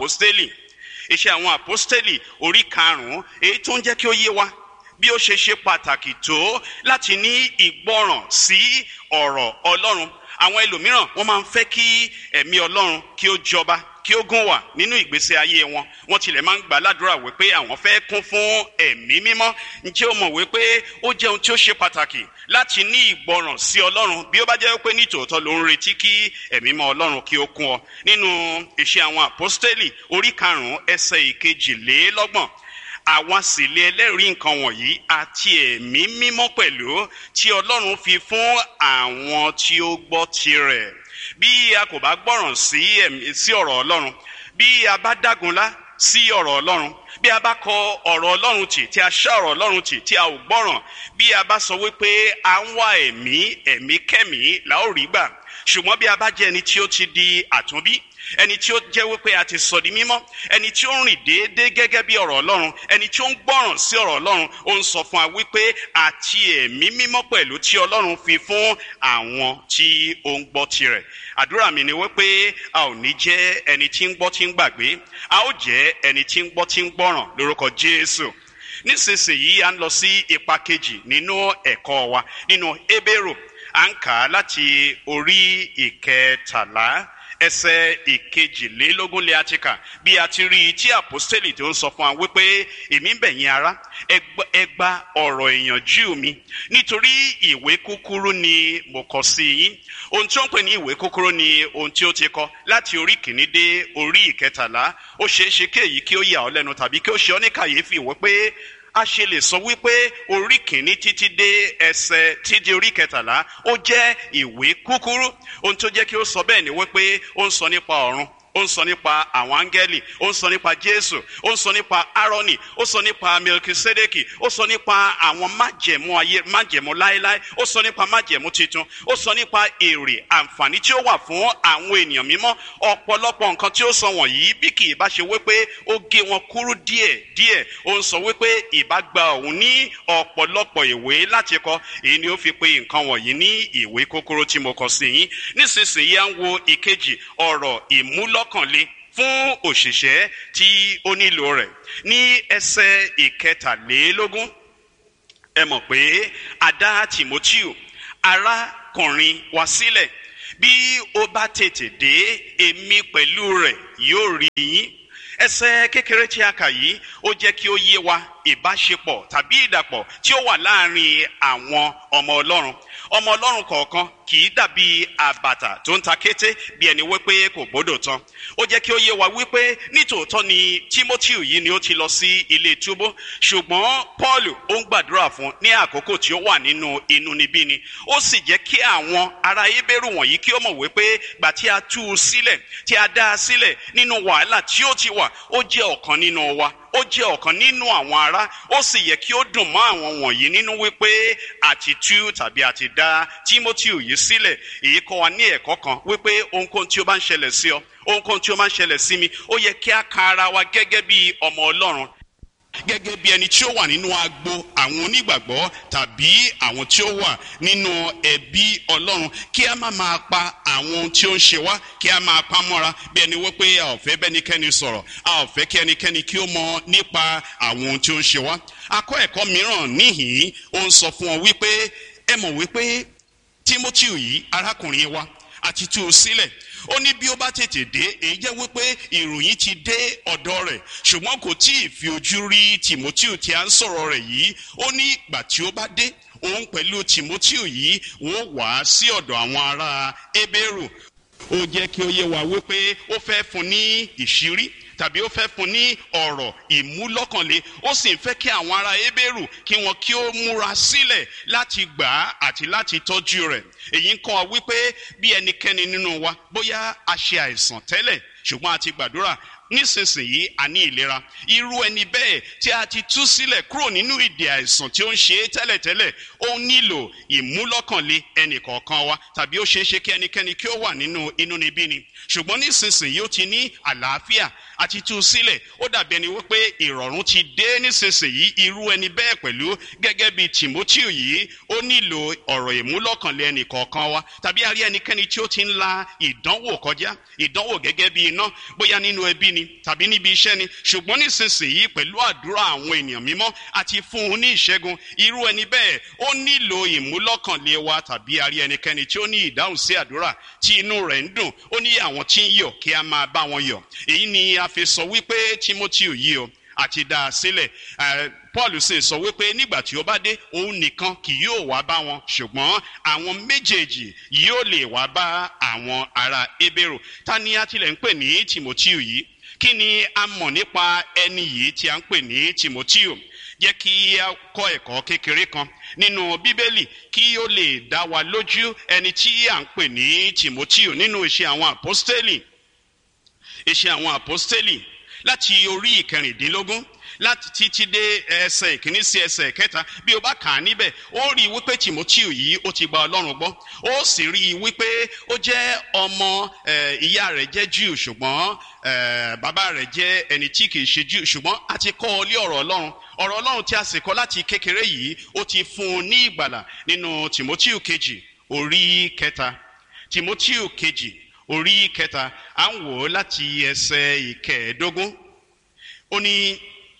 àwọn Àpọ́stélì orí 5, èyí tó ń jẹ́ kí ó yé wa bí ó ṣe ṣe pàtàkì tó láti ní ìgbọràn sí ọ̀rọ̀ Ọlọ́run. Àwọn ẹlòmíràn wọ́n máa ń fẹ́ kí ẹ̀mí Ọlọ́run kí ó jọba, kí ó gún wà nínú ìgbésí ayé wọn. Wọ́n tilẹ̀ máa ń gbà ládùúrà wípé àwọn fẹ́ kún fún ẹ̀mí mímọ́. Ǹjẹ́ o mọ̀ wípé ó jẹ́ ohun tí ó ṣe pàtàkì láti ní ìgbọràn sí Ọlọ́run bí ó bá jẹ́ pé nítòótọ́ ló ń retí kí ẹ̀mí mọ́ Ọlọ́run kí ó kún ọ? Nínú Iṣẹ́ àwọn Àpọ́stélì orí 5 ẹsẹ̀ 22, àwa sì lè ẹlẹ́rìí nǹkan wọ̀nyí àti ẹ̀mí mímọ́ pẹ̀lú tí Ọlọ́run fi fún àwọn tí ó gbọ́ tirẹ̀. Bí a kò bá gbọ́ràn sí ọ̀rọ̀ Ọlọ́run, bí a bá dágunlá sí ọ̀rọ̀ Ọlọ́run, bí a bá kọ ọ̀rọ̀ Ọlọ́run tì, tí a ṣá ọ̀rọ̀ Ọlọ́run tì, tí a ò gbọ́ràn, bí a bá sọ wípé à ń wá ẹ̀mí kẹ́mí la ó rí gbà. Ṣùgbọ́n bí a bá jẹ́ ẹni tí ó ti di àtúnbí, ẹni tí ó jẹ́ wípé a ti sọ di mímọ́, ẹni tí ó ń rìn déédéé gẹ́gẹ́ bí ọ̀rọ̀ Ọlọ́run, ẹni tí ó ń gbọ́ràn sí ọ̀rọ̀ Ọlọ́run, ó ń sọ fún wa wípé àti ẹ̀mí mímọ́ pẹ̀lú tí Ọlọ́run fi fún àwọn tí ó ń gbọ́ tirẹ̀. Àdúrà mi ni wípé a ò ní jẹ́ ẹni tí ń gbọ́ tí ń gbàgbé, a ó jẹ́ ẹni tí ń gbọ́ tí ń gbọ́ràn lórúkọ Jésù. Nísinsìnyí a ń lọ sí ipa kejì nínú ẹ̀kọ́ wa nínú Hébérù. À ń kà á láti orí 13 ẹsẹ̀ 22 lé àtìkà, bí a ti rí tí àpọ́stélì tó ń sọ fún wa wípé èmi ń bẹ̀ yín ará, ẹ gba ọ̀rọ̀ ìyànjú mi, nítorí ìwé kúkúrú ni mo kọ sí yín. Ohun tí ó ń pè ní ìwé kúkúrú ni ohun tí ó ti kọ láti orí 1 dé orí 13. Ó ṣeé ṣe kí èyí kí ó yà ọ́ lẹ́nu tàbí kí ó ṣe ọ́ ní kàyéfì wípé a ṣe lè sọ wípé orí 1 títí dé orí 13 ó jẹ́ ìwé kúkúrú. Ohun tó jẹ́ kí ó sọ bẹ́ẹ̀ ni wípé ó ń sọ nípa ọ̀run, ó ń sọ nípa àwọn áńgẹ́lì, ó ń sọ nípa Jésù, ó ń sọ nípa Árónì, ó sọ nípa Melkisedeki, ó sọ nípa àwọn májẹ̀mú láéláé, ó sọ nípa májẹ̀mú titun, ó sọ nípa èrè àǹfààní tí ó wà fún àwọn ènìyàn mímọ́. Ọ̀pọ̀lọpọ̀ nǹkan tí ó sọ wọ̀nyí bí kì í bá ṣe wípé ó gé wọn kúrú díẹ̀, ó ń sọ wípé ìbá gba òun ní ọ̀pọ̀lọpọ̀ ìwé láti kọ. Èyí ni ó fi pè nǹkan wọ̀nyí ní ìwé kúkúrú tí mo kọ sí yín. Nísinsìnyí à ń wo ìkejì, ọ̀rọ̀ ìmúlọ́kànle fún òṣìṣẹ́ tí ó nílò rẹ̀. Ní ẹsẹ̀ 23, ẹ mọ̀ pé a dá Tímótíù arákùnrin wa sílẹ̀, bí ó bá tètè dé èmi pẹ̀lú rẹ̀ yóò rí yín, ẹsẹ̀ kékeré tí a kà yìí ó jẹ́ kí ó yé wa ìbáṣepọ̀ tàbí ìdàpọ̀ tí ó wà láàrin àwọn ọmọ Ọlọ́run. Ọmọ Ọlọ́run kọ̀ọ̀kan kì í dàbí àbàtà tó ń ta kété bí ẹni wípé kò gbọ́dọ̀ tán. Ó jẹ́ kí ó yé wa wípé nítòótọ́ ni Timothy yìí ni ó ti lọ sí ilé túbú, ṣùgbọ́n Paul ó ń gbàdúrà fún ní àkókò tí ó wà nínú inúnibíni. Ó sì jẹ́ kí àwọn ará Hébérù wọ̀nyí kí ó mọ̀ wípé gbà tí a tú u sílẹ̀, tí a dá a sílẹ̀ nínú wàhálà tí ó ti wà, ó jẹ́ ọ̀kan nínú wa, ó jẹ́ ọ̀kan nínú àwọn ará. Ó sì yẹ kí ó dùn mọ́ àwọn wọ̀nyí nínú wípé àti tú tàbí àti dá Timothy yìí sílẹ̀. Èyí kọ́ wa ní ẹ̀kọ́ kan wípé ohunkóhun tí ó bá ń ṣẹlẹ̀ sí ọ, ohunkóhun tí ó máa ń ṣẹlẹ̀ sí mi, ó yẹ kí a ka ara wa gẹ́gẹ́ bí ọmọ Ọlọ́run, gẹ́gẹ́ bí ẹni tí ó wà nínú agbo àwọn onígbàgbọ́ tàbí àwọn tí ó wà nínú ẹbí Ọlọ́run. Kí a má máa pa àwọn ohun tí ó ń ṣe wá, kí a máa pa mọ́ra bí ẹni wípé a ò fẹ́ bẹ́nikẹ́ni sọ̀rọ̀, a ò fẹ́ kí ẹnikẹ́ni kí ó mọ̀ nípa àwọn ohun tí ó ń ṣe wá. A kọ́ ẹ̀kọ́ mìíràn níhìn-ín, ó ń sọ fún ọ wípé ẹ mọ̀ wípé Timothy yìí arákùnrin wa àti tú u sílẹ̀. Ó ní bí ó bá tètè dé, èyí jẹ́ wípé ìròyìn ti dé ọ̀dọ̀ rẹ̀, ṣùgbọ́n kò tí ì fi ojú rí Timothy tí a ń sọ̀rọ̀ rẹ̀ yìí. Ó ní ìgbà tí ó bá dé, òun pẹ̀lú Timothy yìí wọ́n wá sí ọ̀dọ̀ àwọn ará Hébérù. Ó jẹ́ kí ó yé wa wípé ó fẹ́ fún ní ìṣírí tàbí ó fẹ́ fún ní ọ̀rọ̀ ìmúlọ́kànlé. Ó sì ń fẹ́ kí àwọn ará Hébérù kí wọn kí ó múra sílẹ̀ láti gbà á àti láti tọ́jú rẹ̀. Èyí ń kọ́ wa wípé bí ẹnikẹ́ni nínú wa bóyá a ṣe àìsàn tẹ́lẹ̀ ṣùgbọ́n a ti gbàdúrà, nísinsìnyí a ní ìlera. Irú ẹni bẹ́ẹ̀ tí a ti tú sílẹ̀ kúrò nínú ìdè àìsàn tí ó ń ṣe é tẹ́lẹ̀tẹ́lẹ̀, ó nílò ìmúlọ́kànlé ẹnìkọ̀ọ̀kan wa, tàbí ó ṣeé ṣe kí ẹnikẹ́ni kí ó wà nínú inúnibíni. Ṣùgbọ́n nísinsìnyí ó ti ní àlàáfíà àti tú sílẹ̀. Ó dàbí ẹni wípé ìrọ̀rùn ti dé nísinsìnyí. Irú ẹni bẹ́ẹ̀ pẹ̀lú gẹ́gẹ́ bí Timothy yìí, ó nílò ọ̀rọ̀ ìmúlọ́kànlé ẹnìkọ̀ọ̀kan wa. Tàbí a rí ẹnikẹ́ni tí ó ti ń la ìdánwò kọjá, ìdánwò gẹ́gẹ́ bí iná, bóyá nínú ẹbí ni tàbí níbi iṣẹ́ ni, ṣùgbọ́n nísinsìnyí pẹ̀lú àdúrà àwọn ènìyàn mímọ́ àti fún un ní ìṣẹ́gun. Irú ẹni bẹ́ẹ̀ ó nílò ìmúlọ́kànlé wa. Tàbí a rí ẹnikẹ́ni tí ó ní ìdáhùn sí àdúrà tí inú rẹ̀ ń dùn, ó ní àwọn tí ń yọ̀ kí a máa bá wọn yọ̀. Èyí ni a fi sọ wípé Timothy yìí o àti dá a sílẹ̀. Paul sì sọ wípé nígbà tí ó bá dé, òun nìkan kì yóò wá bá wọn, ṣùgbọ́n àwọn méjèèjì yóò lè wá bá àwọn ará Hébérù. Ta ni a tilẹ̀ ń pè ní Timothy yìí? Kí ni a mọ̀ nípa ẹni yìí tí a ń pè ní Timothy? Jẹ́ kí a kọ́ ẹ̀kọ́ kékeré kan nínú Bíbélì kí ó lè dá wa lójú ẹni tí a ń pè ní Timothy nínú Iṣẹ́ àwọn Àpọ́stélì. Iṣẹ́ àwọn Àpọ́stélì láti orí ìkẹrìndínlógún láti títí dé ẹsẹ̀ ìkíní sí ẹsẹ̀ kẹta. Bí o bá kà á níbẹ̀, ó rí i wípé Timothy yìí ó ti gba Ọlọ́run gbọ́. Ó sì rí i wípé ó jẹ́ ọmọ ìyá rẹ̀ jẹ́ Júù, ṣùgbọ́n bàbá rẹ̀ jẹ́ ẹni tí kìí ṣe Júù, ṣùgbọ́n a ti kọ́ ọ lé ọ̀rọ̀ Ọlọ́run. Ọ̀rọ̀ Ọlọ́run tí a sì kọ́ láti kékeré yìí ó ti fún un ní ìgbàlà nínú Timothy kejì orí kẹta. Timothy kejì orí kẹta, à ń wò ó láti ẹsẹ̀ ìkẹẹ̀ẹ́dógún. Ó ní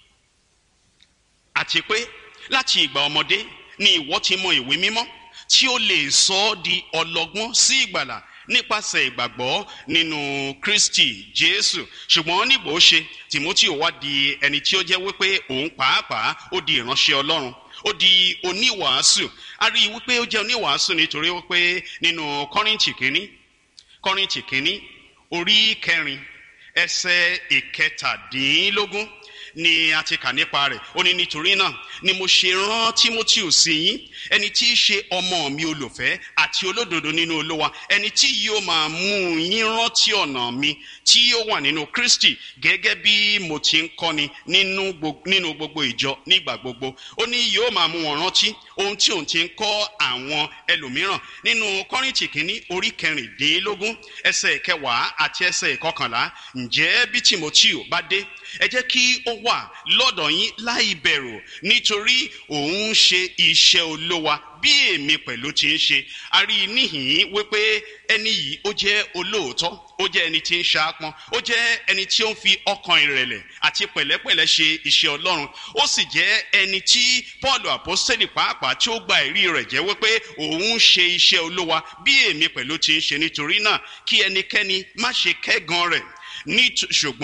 àti pé láti ìgbà ọmọdé ni ìwọ ti mọ ìwé mímọ́ tí ó lè sọ ọ́ di ọlọ́gbọ́n sí ìgbàlà nípasẹ̀ ìgbàgbọ́ nínú Kristi Jésù. Ṣùgbọ́n nígbà ó ṣe, Timothy wá di ẹni tí ó jẹ́ wípé òun pàápàá ó di ìránṣẹ́ Ọlọ́run, ó di oníwàásù. A rí i wípé ó jẹ́ oníwàásù nítorí wípé nínú Kọ́ríńtì kínní orí kẹrin ẹsẹ̀ ìkẹtàdínlógún ni a ti kà nípa rẹ̀. Ó ní nítorí náà ni mo ṣe rán Timothy sí yín, ẹni tí í ṣe ọmọ mi olùfẹ́ àti olódodo nínú Olúwa, ẹni tí yóò máa mú yín rántí ọ̀nà mi tí ó wà nínú Kristi, gẹ́gẹ́ bí mo ti ń kọ́ni nínú gbogbo ìjọ nígbà gbogbo. Ó ní yóò máa mú wọn rántí ohun tí òun ti ń kọ́ àwọn ẹlòmíràn. Nínú Kọ́ríńtì kínní orí kẹrìndínlógún ẹsẹ̀ ìkẹwàá àti ẹsẹ̀ ìkọkànlá, ǹjẹ́ bí Timothy bá dé, ẹ jẹ́ kí ó wà lọ́dọ̀ yín láì bẹ̀rù, nítorí òun ń ṣe iṣẹ́ Olúwa bí èmi pẹ̀lú ti ń ṣe. A rí i níhìn-ín wípé ẹni yìí ó jẹ́ olóòótọ́, ó jẹ́ ẹni tí ń ṣaápọn, ó jẹ́ ẹni tí ó ń fi ọkàn ìrẹ̀lẹ̀ àti pẹ̀lẹ́pẹ̀lẹ́ ṣe iṣẹ́ Ọlọ́run. Ó sì jẹ́ ẹni tí Paul àpọ́sítélì pàápàá tí ó gba ẹ̀rí rẹ̀ jẹ́ wípé òun ń ṣe iṣẹ́ Olúwa bí èmi pẹ̀lú ti ń ṣe. Nítorí náà kí ẹnikẹ́ni má ṣe kẹ́gàn rẹ̀, ṣùgbọ́n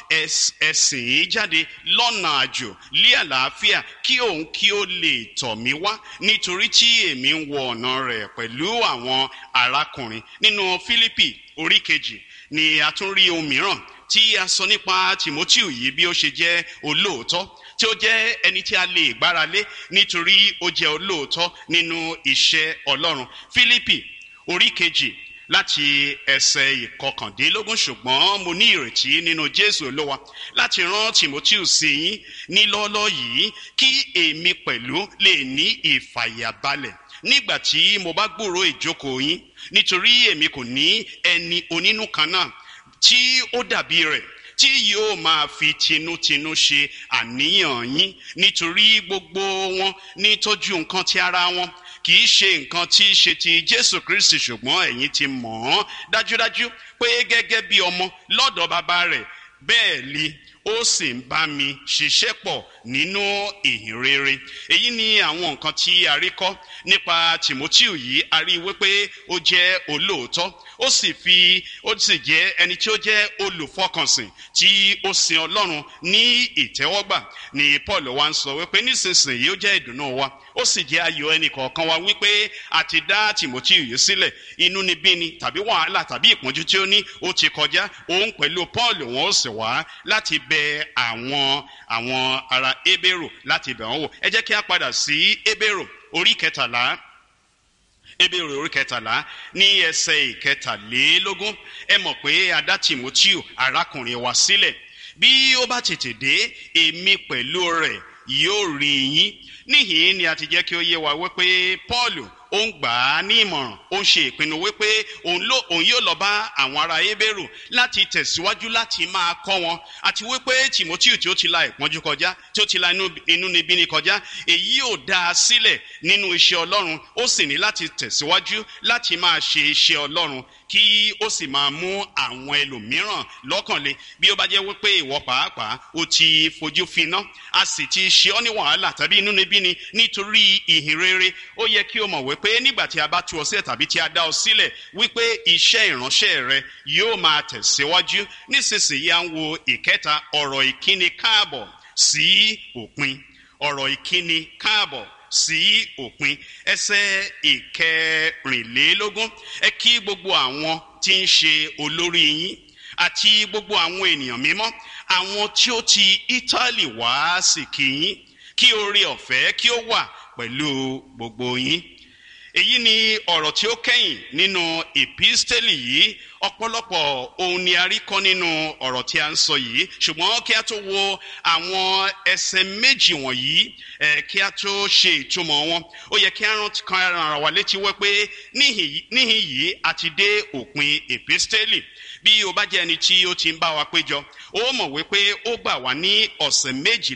ẹ̀sìn jáde lọ́nà àjò lé àlàáfíà kí òun kí ó lè tọ̀ mí wá nítorí tí èmi ń wọ ọ̀nà rẹ̀ pẹ̀lú àwọn arákùnrin. Nínú Fílípì orí 2 ni a tún rí ohun mìíràn tí a sọ nípa Tímótíù yìí bí ó ṣe jẹ́ olóòótọ́, tí ó jẹ́ ẹni tí a lè gbára lé nítorí ó jẹ́ olóòótọ́ nínú iṣẹ́ Ọlọ́run. Fílípì orí 2 láti ẹsẹ̀ 19, ṣùgbọ́n mo ní ìrètí nínú Jésù Olúwa láti rán Tímótíù sí yín ní lọ́ọ́lọ́ yìí kí èmi pẹ̀lú lè ní ìfàyàbalẹ̀ nígbà tí mo bá gbúròó ìjókòó yín, nítorí èmi kò ní ẹni onínú kan náà tí ó dàbí rẹ̀ tí yóò máa fi tinútinú ṣe àníyàn yín, nítorí gbogbo wọn ní tọ́jú nǹkan ti ara wọn, kì í ṣe nǹkan tí í ṣe ti Jésù Kristi, ṣùgbọ́n ẹ̀yin ti mọ̀ ọ́n dájúdájú pé gẹ́gẹ́ bí ọmọ lọ́dọ̀ bàbá rẹ̀ bẹ́ẹ̀ ni ó sì ń bá mi ṣiṣẹ́ pọ̀ nínú ìhìn rere. Èyí ni àwọn nǹkan tí a rí kọ́ nípa Tímótíù yìí. A rí wípé ó jẹ́ olóòótọ́, ó sì jẹ́ ẹni tí ó jẹ́ olùfọkànsìn tí ó sin Ọlọ́run ní ìtẹ́wọ́gbà. Ni Paul wá ń sọ wípé nísinsìnyí ó jẹ́ ìdùnnú wa, ó sì jẹ́ ayọ̀ ẹnì kọ̀ọ̀kan wa wípé a ti dá Tímótíù yìí sílẹ̀. Inúnibíni tàbí wàhálà tàbí ìpọ́njú tí ó ní ó ti kọjá. Òun pẹ̀lú Paul wọn ó sì wá láti bẹ àwọn ará Hébérù láti bẹ̀ wọ́n wò. Ẹ jẹ́ kí a padà sí Hébérù orí 13. Hébérù orí 13 ní ẹsẹ̀ 23. Ẹ mọ̀ pé a dá Tímótíù arákùnrin wa sílẹ̀. Bí ó bá tètè dé, èmi pẹ̀lú rẹ̀ yóò rí yín. Níhìn ni a ti jẹ́ kí ó yé wa wípé Paul ó ń gbà á ní ìmọ̀ràn, ó ń ṣe ìpinnu wípé òun yóò lọ bá àwọn ará Hébérù láti tẹ̀síwájú láti máa kọ́ wọn, àti wípé Tímótíù tí ó ti la ìpọ́njú kọjá, tí ó ti la inúnibíni kọjá, èyí yóò dá a sílẹ̀ nínú iṣẹ́ Ọlọ́run. Ó sì ní láti tẹ̀síwájú láti máa ṣe iṣẹ́ Ọlọ́run kí ó sì máa mú àwọn ẹlòmíràn lọ́kànlé. Bí ó bá jẹ́ wípé ìwọ pàápàá ó ti fojú finá, a sì ti ṣe ọ́ ní wàhálà tàbí inúnibíni nítorí ìhìn rere, ó yẹ kí o mọ̀ wípé nígbà tí a bá tú ọ sílẹ̀ tàbí tí a dá ọ sílẹ̀ wípé iṣẹ́ ìránṣẹ́ rẹ yóò máa tẹ̀síwájú. Nísinsìnyí à ń wo 3, ọ̀rọ̀ ìkíni káàbọ̀ sí òpin. Ọ̀rọ̀ ìkíni káàbọ̀ sí òpin. Ẹsẹ̀ 24. Ẹ kí gbogbo àwọn tí ń ṣe olórí yín àti gbogbo àwọn ènìyàn mímọ́, àwọn tí ó ti Ítálì wá sì kí yín. Kí oore ọ̀fẹ́ kí ó wà pẹ̀lú gbogbo yín. Èyí ni ọ̀rọ̀ tí ó kẹ́yìn nínú ìpísítélì yìí. Ọ̀pọ̀lọpọ̀ ohun ni a rí kọ́ nínú ọ̀rọ̀ tí a ń sọ yìí, ṣùgbọ́n kí a tó wo àwọn ẹsẹ̀ méjì wọ̀nyí, kí a tó ṣe ìtumọ̀ wọn, ó yẹ kí a rán ara wa létí wípé níhìn yìí a ti dé òpin ìpísítélì. Bí o bá jẹ́ ẹni tí ó ti ń bá wa péjọ, ó mọ̀ wípé ó gbà wá ní ọ̀sẹ̀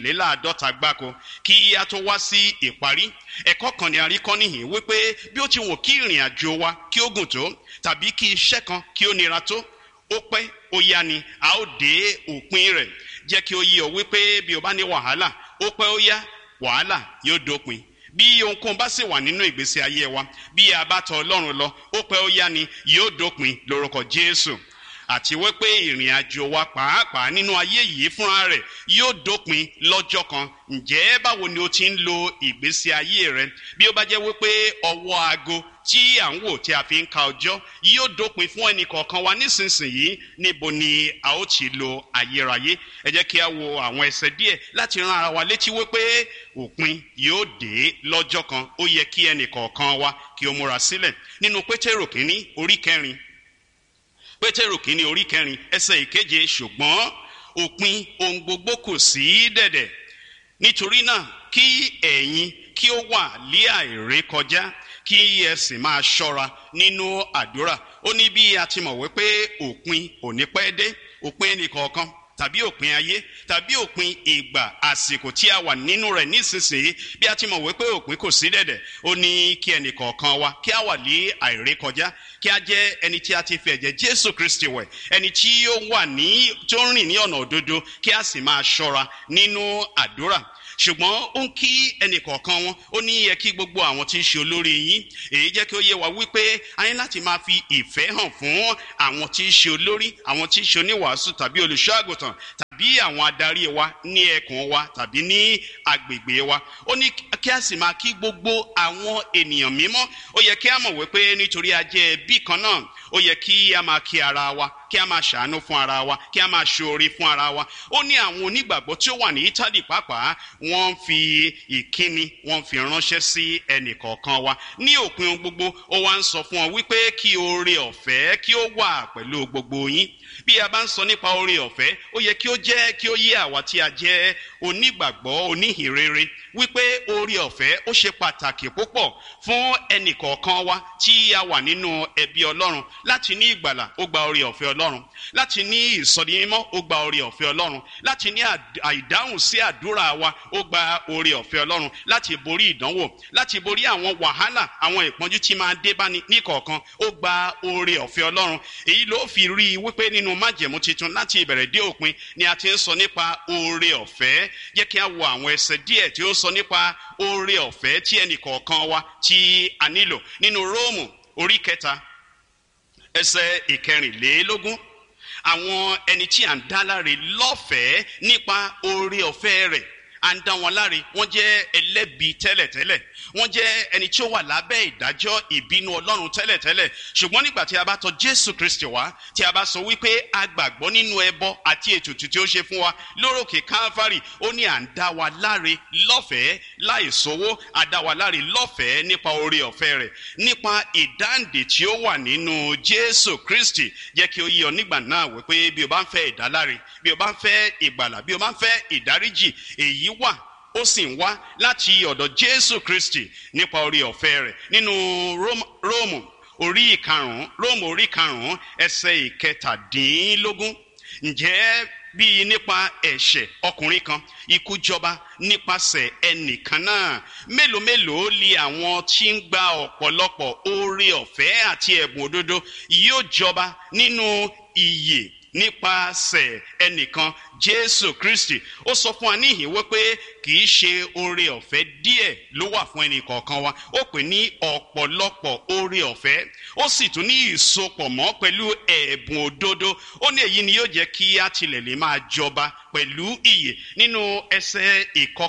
52 gbáko kí a tó wá sí ìparí. Ẹ̀kọ́ kan ni a rí kọ́ níhìn wípé bí ó ti wù kí ìrìn àjò wa kí ó gùn tó, tàbí kí iṣẹ́ kan kí ó nira tó, ó pẹ́ ó yá ni a ó dé òpin rẹ̀. Jẹ́ kí ó yé ọ wípé bí o bá ní wàhálà, ó pẹ́ ó yá wàhálà yóò dópin. Bí ohunkóhun bá sì wà nínú ìgbésí ayé wa, bí a bá tọ̀ Ọlọ́run lọ, ó pẹ́ ó yá ni yóò dópin lórúkọ Jésù. Àti wípé ìrìn àjò wa pàápàá nínú ayé yìí fúnra rẹ̀ yóò dópin lọ́jọ́ kan. Ǹjẹ́ báwo ni o ti ń lo ìgbésí ayé rẹ? Bí ó bá jẹ́ wípé ọwọ́ aago tí à ń wò tí a fi ń ka ọjọ́ yóò dópin fún ẹnì kọ̀ọ̀kan wa nísinsìnyí, níbo ni a ó ti lo ayérayé? Ẹ jẹ́ kí a wo àwọn ẹsẹ̀ díẹ̀ láti rán ara wa létí wípé òpin yóò dé lọ́jọ́ kan. Ó yẹ kí ẹnì kọ̀ọ̀kan wa kí ó múra sílẹ̀. Nínú Pétérù kínní orí 4, Pétérù kínní orí 4 ẹsẹ̀ 7, ṣùgbọ́n òpin ohun gbogbo kù sí dẹ̀dẹ̀. Nítorí náà kí ẹ̀yin kí ó wà lé àìrékọjá, kí ẹ sì máa ṣọ́ra nínú àdúrà. Ó ní bí a ti mọ̀ wípé òpin ò ní pẹ́ dé, òpin ẹnìkọ̀ọ̀kan tàbí òpin ayé tàbí òpin ìgbà àsìkò tí a wà nínú rẹ̀ nísinsìnyí, bí a ti mọ̀ wípé òpin kò sí dẹ̀dẹ̀, ó ní kí ẹnìkọ̀ọ̀kan wa kí a wà lé àìrékọjá, kí a jẹ́ ẹni tí a ti fi ẹ̀jẹ̀ Jésù Kristi wẹ̀, ẹni tí ó ń rìn ní ọ̀nà òdodo, kí a sì máa ṣọ́ra nínú àdúrà. Ṣùgbọ́n ó ń kí ẹnìkọ̀ọ̀kan wọn, ó ní yẹ kí gbogbo àwọn tí ń ṣe olórí yín. Èyí jẹ́ kí ó yé wa wípé a ní láti máa fi ìfẹ́ hàn fún àwọn tí ń ṣe olórí, àwọn tí ń ṣe oníwàásù tàbí olùṣọ́ àgùntàn tàbí àwọn adarí wa ní ẹkùn wa tàbí ní agbègbè wa. Ó ní kí a sì máa kí gbogbo àwọn ènìyàn mímọ́. Ó yẹ kí a mọ̀ wípé nítorí a jẹ́ ẹbí kan náà, ó yẹ kí a máa kí ara wa, kí a máa ṣàánú fún ara wa, kí a máa ṣoore fún ara wa. Ó ní àwọn onígbàgbọ́ tí ó wà ní Ítálì pàápàá, wọ́n fi ìkíni wọ́n fi ránṣẹ́ sí ẹnìkọ̀ọ̀kan wa. Ní òpin ohun gbogbo, ó wá ń sọ fún ọ wípé kí oore ọ̀fẹ́ kí ó wà pẹ̀lú gbogbo yín. Bí a bá ń sọ nípa oore ọ̀fẹ́, ó yẹ kí ó yé àwa tí a jẹ́ onígbàgbọ́ oníhìnrere wípé oore ọ̀fẹ́ ó ṣe pàtàkì púpọ̀ fún ẹnìkọ̀ọ̀kan wa tí a wà nínú ẹbí Ọlọ́run. Láti ní ìgbàlà, ó gba oore ọ̀fẹ́ Ọlọ́run. Láti ní ìsọdimímọ́, ó gba oore ọ̀fẹ́ Ọlọ́run. Láti ní àìdáhùn sí àdúrà wa, ó gba oore ọ̀fẹ́ Ọlọ́run. Láti borí ìdánwò, láti borí àwọn wàhálà, àwọn ìpọ́njú tí máa dé bá ní kọ̀ọ̀kan, ó gba oore ọ̀fẹ́ Ọlọ́run. Èyí ló fi rí i wípé nínú májẹ̀mú titun láti ìbẹ̀rẹ̀ dé òpin ni a ti ń sọ nípa oore ọ̀fẹ́. Jẹ́ kí a wo àwọn ẹsẹ̀ díẹ̀ tí ó sọ nípa oore ọ̀fẹ́ tí ẹnìkọ̀ọ̀kan wa tí a nílò. Nínú Róòmù orí 3 ẹsẹ̀ 14, àwọn ẹni tí à ń dá láre lọ́fẹ̀ẹ́ nípa oore ọ̀fẹ́ rẹ̀, à ń dá wọn láre. Wọ́n jẹ́ ẹlẹ́bi tẹ́lẹ̀tẹ́lẹ̀, wọ́n jẹ́ ẹni tí ó wà lábẹ́ ìdájọ́ ìbínú Ọlọ́run tẹ́lẹ̀tẹ́lẹ̀. Ṣùgbọ́n nígbà tí a bá tọ̀ Jésù Kristi wá, tí a bá sọ wípé a gbàgbọ́ nínú ẹbọ àti ètùtù tí ó ṣe fún wa lórókè Kálífárì, ó ní à ń dá wa láre lọ́fẹ̀ẹ́ láìsówó, à dá wa láre lọ́fẹ̀ẹ́ nípa oore ọ̀fẹ́ rẹ̀, nípa ìdáǹdè tí ó wà nínú Jésù Kristi. Jẹ́ kí ó yé ọ nígbà náà wípé bí o bá ń fẹ́ ìdáláre, bí o bá ń fẹ́ ìgbàlà, bí o bá ń fẹ́ ìdáríjì, èyí wà, ó sì ń wá láti ọ̀dọ̀ Jésù Kristi nípa oore ọ̀fẹ́ rẹ̀. Nínú Róòmù orí 5 ẹsẹ̀ 17, ǹjẹ́ bí nípa ẹ̀ṣẹ̀ ọkùnrin kan ikú jọba nípasẹ̀ ẹnìkan náà, mélòó mélòó li àwọn tí ń gba ọ̀pọ̀lọpọ̀ oore ọ̀fẹ́ àti ẹ̀bùn òdodo yóò jọba nínú ìyè nípasẹ̀ ẹnìkan Jésù Kristi. Ó sọ fún wa níhìn wípé kì í ṣe oore ọ̀fẹ́ díẹ̀ ló wà fún ẹnìkọ̀ọ̀kan wa, ó pè ní ọ̀pọ̀lọpọ̀ oore ọ̀fẹ́. Ó sì tún ní ìsopọ̀ mọ́ pẹ̀lú ẹ̀bùn òdodo. Ó ní èyí ni yóò jẹ́ kí a tilẹ̀ lè máa jọba pẹ̀lú ìyè. Nínú ẹsẹ̀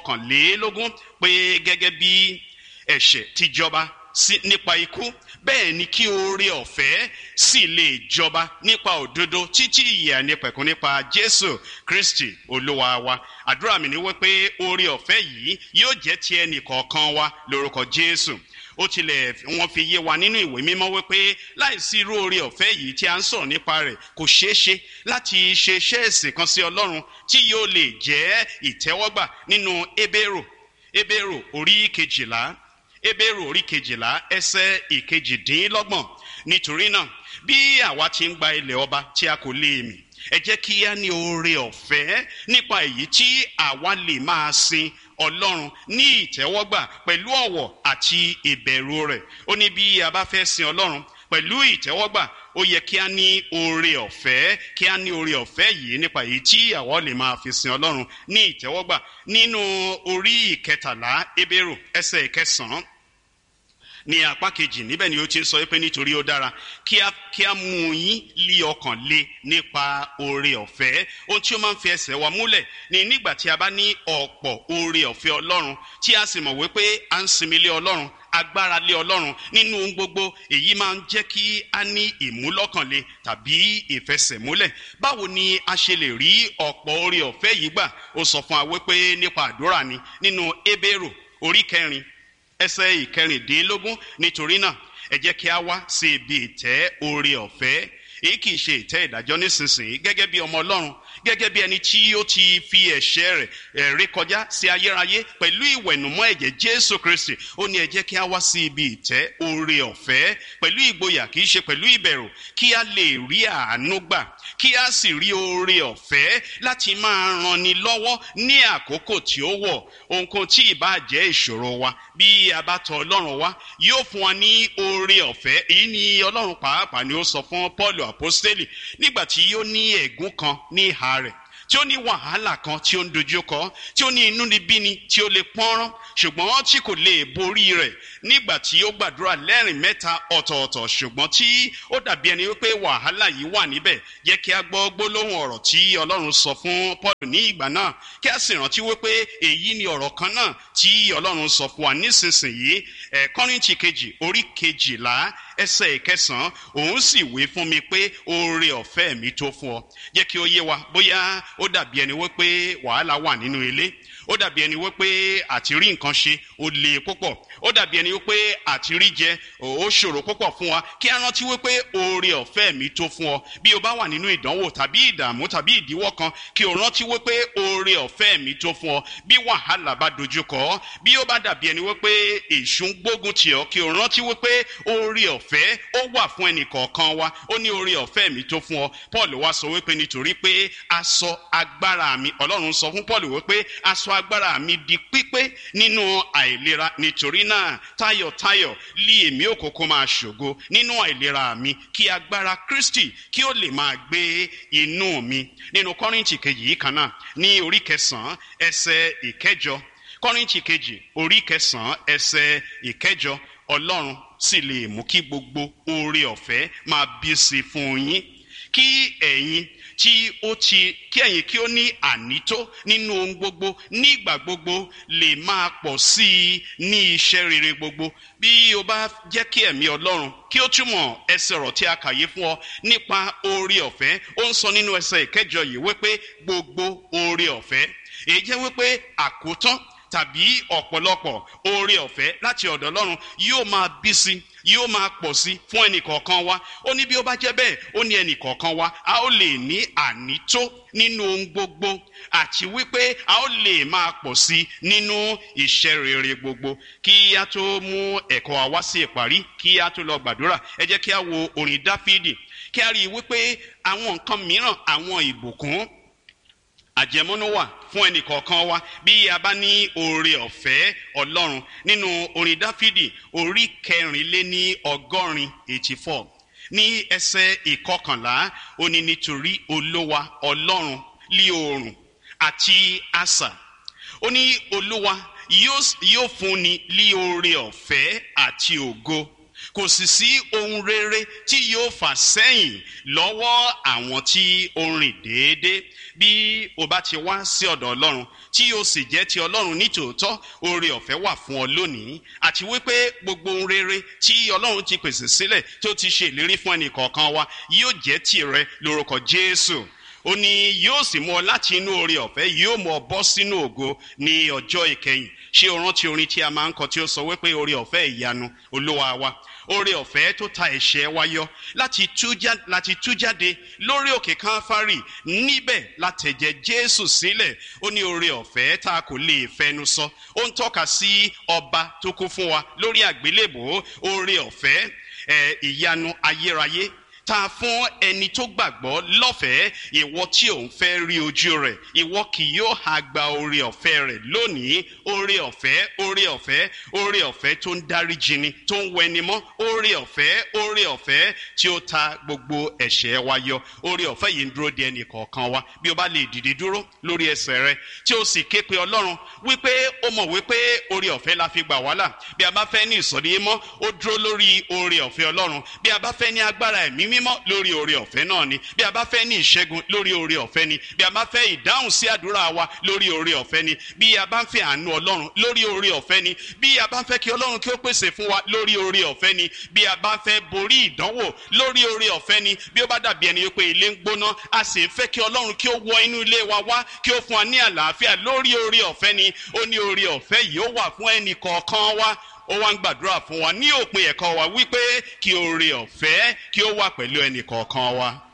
21 pé gẹ́gẹ́ bí ẹ̀ṣẹ̀ ti jọba nípa ikú, bẹ́ẹ̀ ni kí oore ọ̀fẹ́ sì lè jọba nípa òdodo títí ìyè àìnípẹ̀kun nípa Jésù Kristi Olúwa wa. Àdúrà mi ni wípé oore ọ̀fẹ́ yìí yóò jẹ́ ti ẹnìkọ̀ọ̀kan wa lórúkọ Jésù. Ó tilẹ̀ wọ́n fi yé wa nínú ìwé mímọ́ wípé láìsí irú oore ọ̀fẹ́ yìí tí a ń sọ̀rọ̀ nípa rẹ̀, kò ṣeé ṣe láti ṣe iṣẹ́ ìsìn kan sí Ọlọ́run tí yóò lè jẹ́ ìtẹ́wọ́gbà. Nínú Hébérù orí 12, Hébérù orí 12 ẹsẹ̀ 22, nítorí náà bí àwa ti ń gba ilẹ̀ ọba tí a kò lè mì, ẹ jẹ́ kí a ní oore ọ̀fẹ́ nípa èyí tí àwa lè máa sin Ọlọ́run ní ìtẹ́wọ́gbà pẹ̀lú ọ̀wọ̀ àti ìbẹ̀rù rẹ̀. Ó ní bí a bá fẹ́ sin Ọlọ́run pẹ̀lú ìtẹ́wọ́gbà, ó yẹ kí a ní oore ọ̀fẹ́, kí a ní oore ọ̀fẹ́ yìí nípa èyí tí àwa lè máa fi sin Ọlọ́run ní ìtẹ́wọ́gbà. Nínú orí 13 Hébérù ẹsẹ̀ 9 ní apá kejì, níbẹ̀ ni ó ti ń sọ pé nítorí ó dára kí a mú yín lí ọkàn le nípa oore ọ̀fẹ́. Ohun tí ó máa ń fi ẹsẹ̀ wa múlẹ̀ ni nígbà tí a bá ní ọ̀pọ̀ oore ọ̀fẹ́ Ọlọ́run tí a sì mọ̀ wípé à ń sinmi lé Ọlọ́run, agbára lé Ọlọ́run nínú ohun gbogbo, èyí máa ń jẹ́ kí a ní ìmúlọ́kànle tàbí ìfẹsẹ̀múlẹ̀. Báwo ni a ṣe lè rí ọ̀pọ̀ oore ọ̀fẹ́ yìí gbà? Ó sọ fún wa wípé nípa àdúrà ni. Nínú Hébérù orí 4 ẹsẹ̀ 14, nítorí náà ẹ jẹ́ kí a wá sí ibi ìtẹ́ oore ọ̀fẹ́. Èyí kì í ṣe ìtẹ́ ìdájọ́ nísinsìnyí gẹ́gẹ́ bí ọmọ Ọlọ́run, gẹ́gẹ́ bí ẹni tí ó ti fi ẹ̀ṣẹ̀ rẹ̀ rékọjá sí ayérayé pẹ̀lú ìwẹ̀nùmọ́ ẹ̀jẹ̀ Jésù Kristi. Ó ní ẹ jẹ́ kí a wá sí ibi ìtẹ́ oore ọ̀fẹ́ pẹ̀lú ìgboyà, kì í ṣe pẹ̀lú ìbẹ̀rù, kí a lè rí àánú gbà, kí a sì rí oore ọ̀fẹ́ láti máa ranni lọ́wọ́ ní àkókò tí ó wọ̀. Ohunkóhun tí ìbá jẹ́ ìṣòro wa, bí a bá tọ̀ Ọlọ́run wá, yóò fún wa ní oore ọ̀fẹ́. Èyí ni Ọlọ́run pàápàá ni ó sọ fún Pọ́ọ̀lù àpọ́stélì nígbà tí ó ní ẹ̀gún kan ní ìhà rẹ̀ tí ó ní wàhálà kan tí ó ń dojúkọ, tí ó ní inúnibíni tí ó lè pọ́nrán, ṣùgbọ́n tí kò lè borí rẹ̀ nígbà tí ó gbàdúrà lẹ́rìn mẹ́ta ọ̀tọ̀ọ̀tọ̀, ṣùgbọ́n tí ó dàbí ẹni wípé wàhálà yìí wà níbẹ̀. Jẹ́ kí a gbọ́ gbólóhùn ọ̀rọ̀ tí Ọlọ́run sọ fún Paul ní ìgbà náà, kí a sì rántí wípé èyí ni ọ̀rọ̀ kan náà tí Ọlọ́run sọ fún wa nísinsìnyí. Kọ́ríńtì kejì orí 12 ẹsẹ̀ 9, òun sì wí fún mi pé oore ọ̀fẹ́ mi tó fún ọ. Jẹ́ kí ó yé wa, bóyá ó dàbí ẹni wípé wàhálà wà nínú ilé, ó dàbí ẹni wípé àti rí nǹkan ṣe ó le púpọ̀, ó dàbí ẹni wípé àti rí jẹ ó ṣòro púpọ̀ fún wa, kí a rántí wípé oore ọ̀fẹ́ mi tó fún ọ. Bí o bá wà nínú ìdánwò tàbí ìdààmú tàbí ìdíwọ́ kan, kí o rántí wípé oore ọ̀fẹ́ mi tó fún ọ. Bí wàhálà bá dojúkọ ọ́, bí ó bá dàbí ẹni wípé èṣù ń gbógun tì ọ́, kí o rántí wípé oore ọ̀fẹ́ ó wà fún ẹnì kọ̀ọ̀kan wa. Ó ní oore ọ̀fẹ́ mi tó fún ọ. Paul wá sọ wípé nítorí pé aṣọ agbára mi, Ọlọ́run sọ fún Paul wípé aṣọ agbára mi di pípé nínú àìlera. Nítorí náà tayọ̀tayọ̀ lí èmi òkòkò máa ṣògo nínú àìlera mi, kí agbára Kristi kí ó lè máa gbé inú mi. Nínú Kọ́ríńtì kejì yìí kan náà ní orí 9 ẹsẹ̀ 9, Kọ́ríńtì kejì orí 9 ẹsẹ̀ 9, Ọlọ́run sì lè mú kí gbogbo oore ọ̀fẹ́ máa bí sí fún yín, kí ẹ̀yin kí ó ní ànító nínú ohun gbogbo nígbà gbogbo lè máa pọ̀ sí i ní iṣẹ́ rere gbogbo. Bí o bá jẹ́ kí ẹ̀mí Ọlọ́run kí ó túmọ̀ ẹsẹ̀ ọ̀rọ̀ tí a kà yé fún ọ nípa oore ọ̀fẹ́, ó ń sọ nínú ẹsẹ̀ 9 yìí wípé gbogbo oore ọ̀fẹ́. Èyí jẹ́ wípé àkótán tàbí ọ̀pọ̀lọpọ̀ oore ọ̀fẹ́ láti ọ̀dọ̀ Ọlọ́run yóò máa bí sí, yóò máa pọ̀ sí fún ẹnìkọ̀ọ̀kan wa. Ó ní bí ó bá jẹ́ bẹ́ẹ̀, ó ní ẹnìkọ̀ọ̀kan wa a ó lè ní ànító nínú ohun gbogbo, àti wípé a ó lè máa pọ̀ sí nínú iṣẹ́ rere gbogbo. Kí a tó mú ẹ̀kọ́ wa wá sí ìparí, kí a tó lọ gbàdúrà, ẹ jẹ́ kí a wo orin Dáfídì, kí a rí i wípé àwọn nǹkan mìíràn, àwọn ìbùkún àjẹmọ́nú wà fún ẹnì kọ̀ọ̀kan wa bí a bá ní oore ọ̀fẹ́ Ọlọ́run. Nínú orin Dáfídì orí 84 84 ní ẹsẹ̀ 11, ó ní nítorí Olúwa Ọlọ́run lí oòrùn àti asà, ó ní Olúwa yóò fúnni lí oore ọ̀fẹ́ àti ògo, kò sì sí ohun rere tí yóò fà sẹ́yìn lọ́wọ́ àwọn tí ó rìn déédéé. Bí o bá ti wá sí ọ̀dọ̀ Ọlọ́run tí o sì jẹ́ ti Ọlọ́run nítòótọ́, oore ọ̀fẹ́ wà fún ọ lónìí, àti wípé gbogbo ohun rere tí Ọlọ́run ti pèsè sílẹ̀ tí ó ti ṣe ìlérí fún ẹnì kọ̀ọ̀kan wa yóò jẹ́ tìrẹ lórúkọ Jésù. Ó ní yóò sì mú ọ láti inú oore ọ̀fẹ́, yóò mú ọ bọ́ sínú ògo ní ọjọ́ ìkẹyìn. Ṣé o rántí orin tí a máa ń kọ tí ó sọ wípé oore ọ̀fẹ́ ìyanu Olúwa wa, oore ọ̀fẹ́ tó ta ẹ̀ṣẹ̀ wa yọ láti tú jáde lórí òkè Káfárì, níbẹ̀ látẹ̀jẹ̀ Jésù sílẹ̀. Ó ní oore ọ̀fẹ́ tá a kò lè fẹnu sọ. Ó ń tọ́ka sí ọba tó kú fún wa lórí àgbélébùú. Oore ọ̀fẹ́ ìyanu ayérayé ta fún ẹni tó gbàgbọ́ lọ́fẹ̀ẹ́. Ìwọ tí ò ń fẹ́ rí ojú rẹ̀, ìwọ kì yóò ha gba oore ọ̀fẹ́ rẹ̀ lónìí. Oore ọ̀fẹ́, oore ọ̀fẹ́, oore ọ̀fẹ́ tó ń dáríjini, tó ń wẹni mọ́. Oore ọ̀fẹ́, oore ọ̀fẹ́ tí ó ta gbogbo ẹ̀ṣẹ̀ wa yọ. Oore ọ̀fẹ́ yìí ń dúró de ẹnì kọ̀ọ̀kan wa. Bí o bá lè dìde dúró lórí ẹsẹ̀ rẹ tí o sì ké pe Ọlọ́run wípé ó mọ̀ wípé oore ọ̀fẹ́ la fi gbà wá là. Bí a bá fẹ́ ní ìsọ̀rí mọ́, ó dúró lórí oore ọ̀fẹ́ Ọlọ́run. Bí a bá fẹ́ ní agbára ẹ̀mí mímọ́, lórí oore ọ̀fẹ́ náà ni. Bí a bá fẹ́ ní ìṣẹ́gun, lórí oore ọ̀fẹ́ ni. Bí a bá fẹ́ ìdáhùn sí àdúrà wa, lórí oore ọ̀fẹ́ ni. Bí a bá ń fẹ́ àánú Ọlọ́run, lórí oore ọ̀fẹ́ ni. Bí a bá ń fẹ́ kí Ọlọ́run kí ó pèsè fún wa, lórí oore ọ̀fẹ́ ni. Bí a bá ń fẹ́ borí ìdánwò, lórí oore ọ̀fẹ́ ni. Bí ó bá dàbí ẹni pé ilé ń gbóná, a sì ń fẹ́ kí Ọlọ́run kí ó wọ inú ilé wa wá, kí ó fún wa ní àlàáfíà, lórí oore ọ̀fẹ́ ni. Ó ní oore ọ̀fẹ́ yìí ó wà fún ẹnì kọ̀ọ̀kan wa. Ó wá ń gbàdúrà fún wa ní òpin ẹ̀kọ́ wa wípé kí oore ọ̀fẹ́ kí ó wà pẹ̀lú ẹnì kọ̀ọ̀kan wa.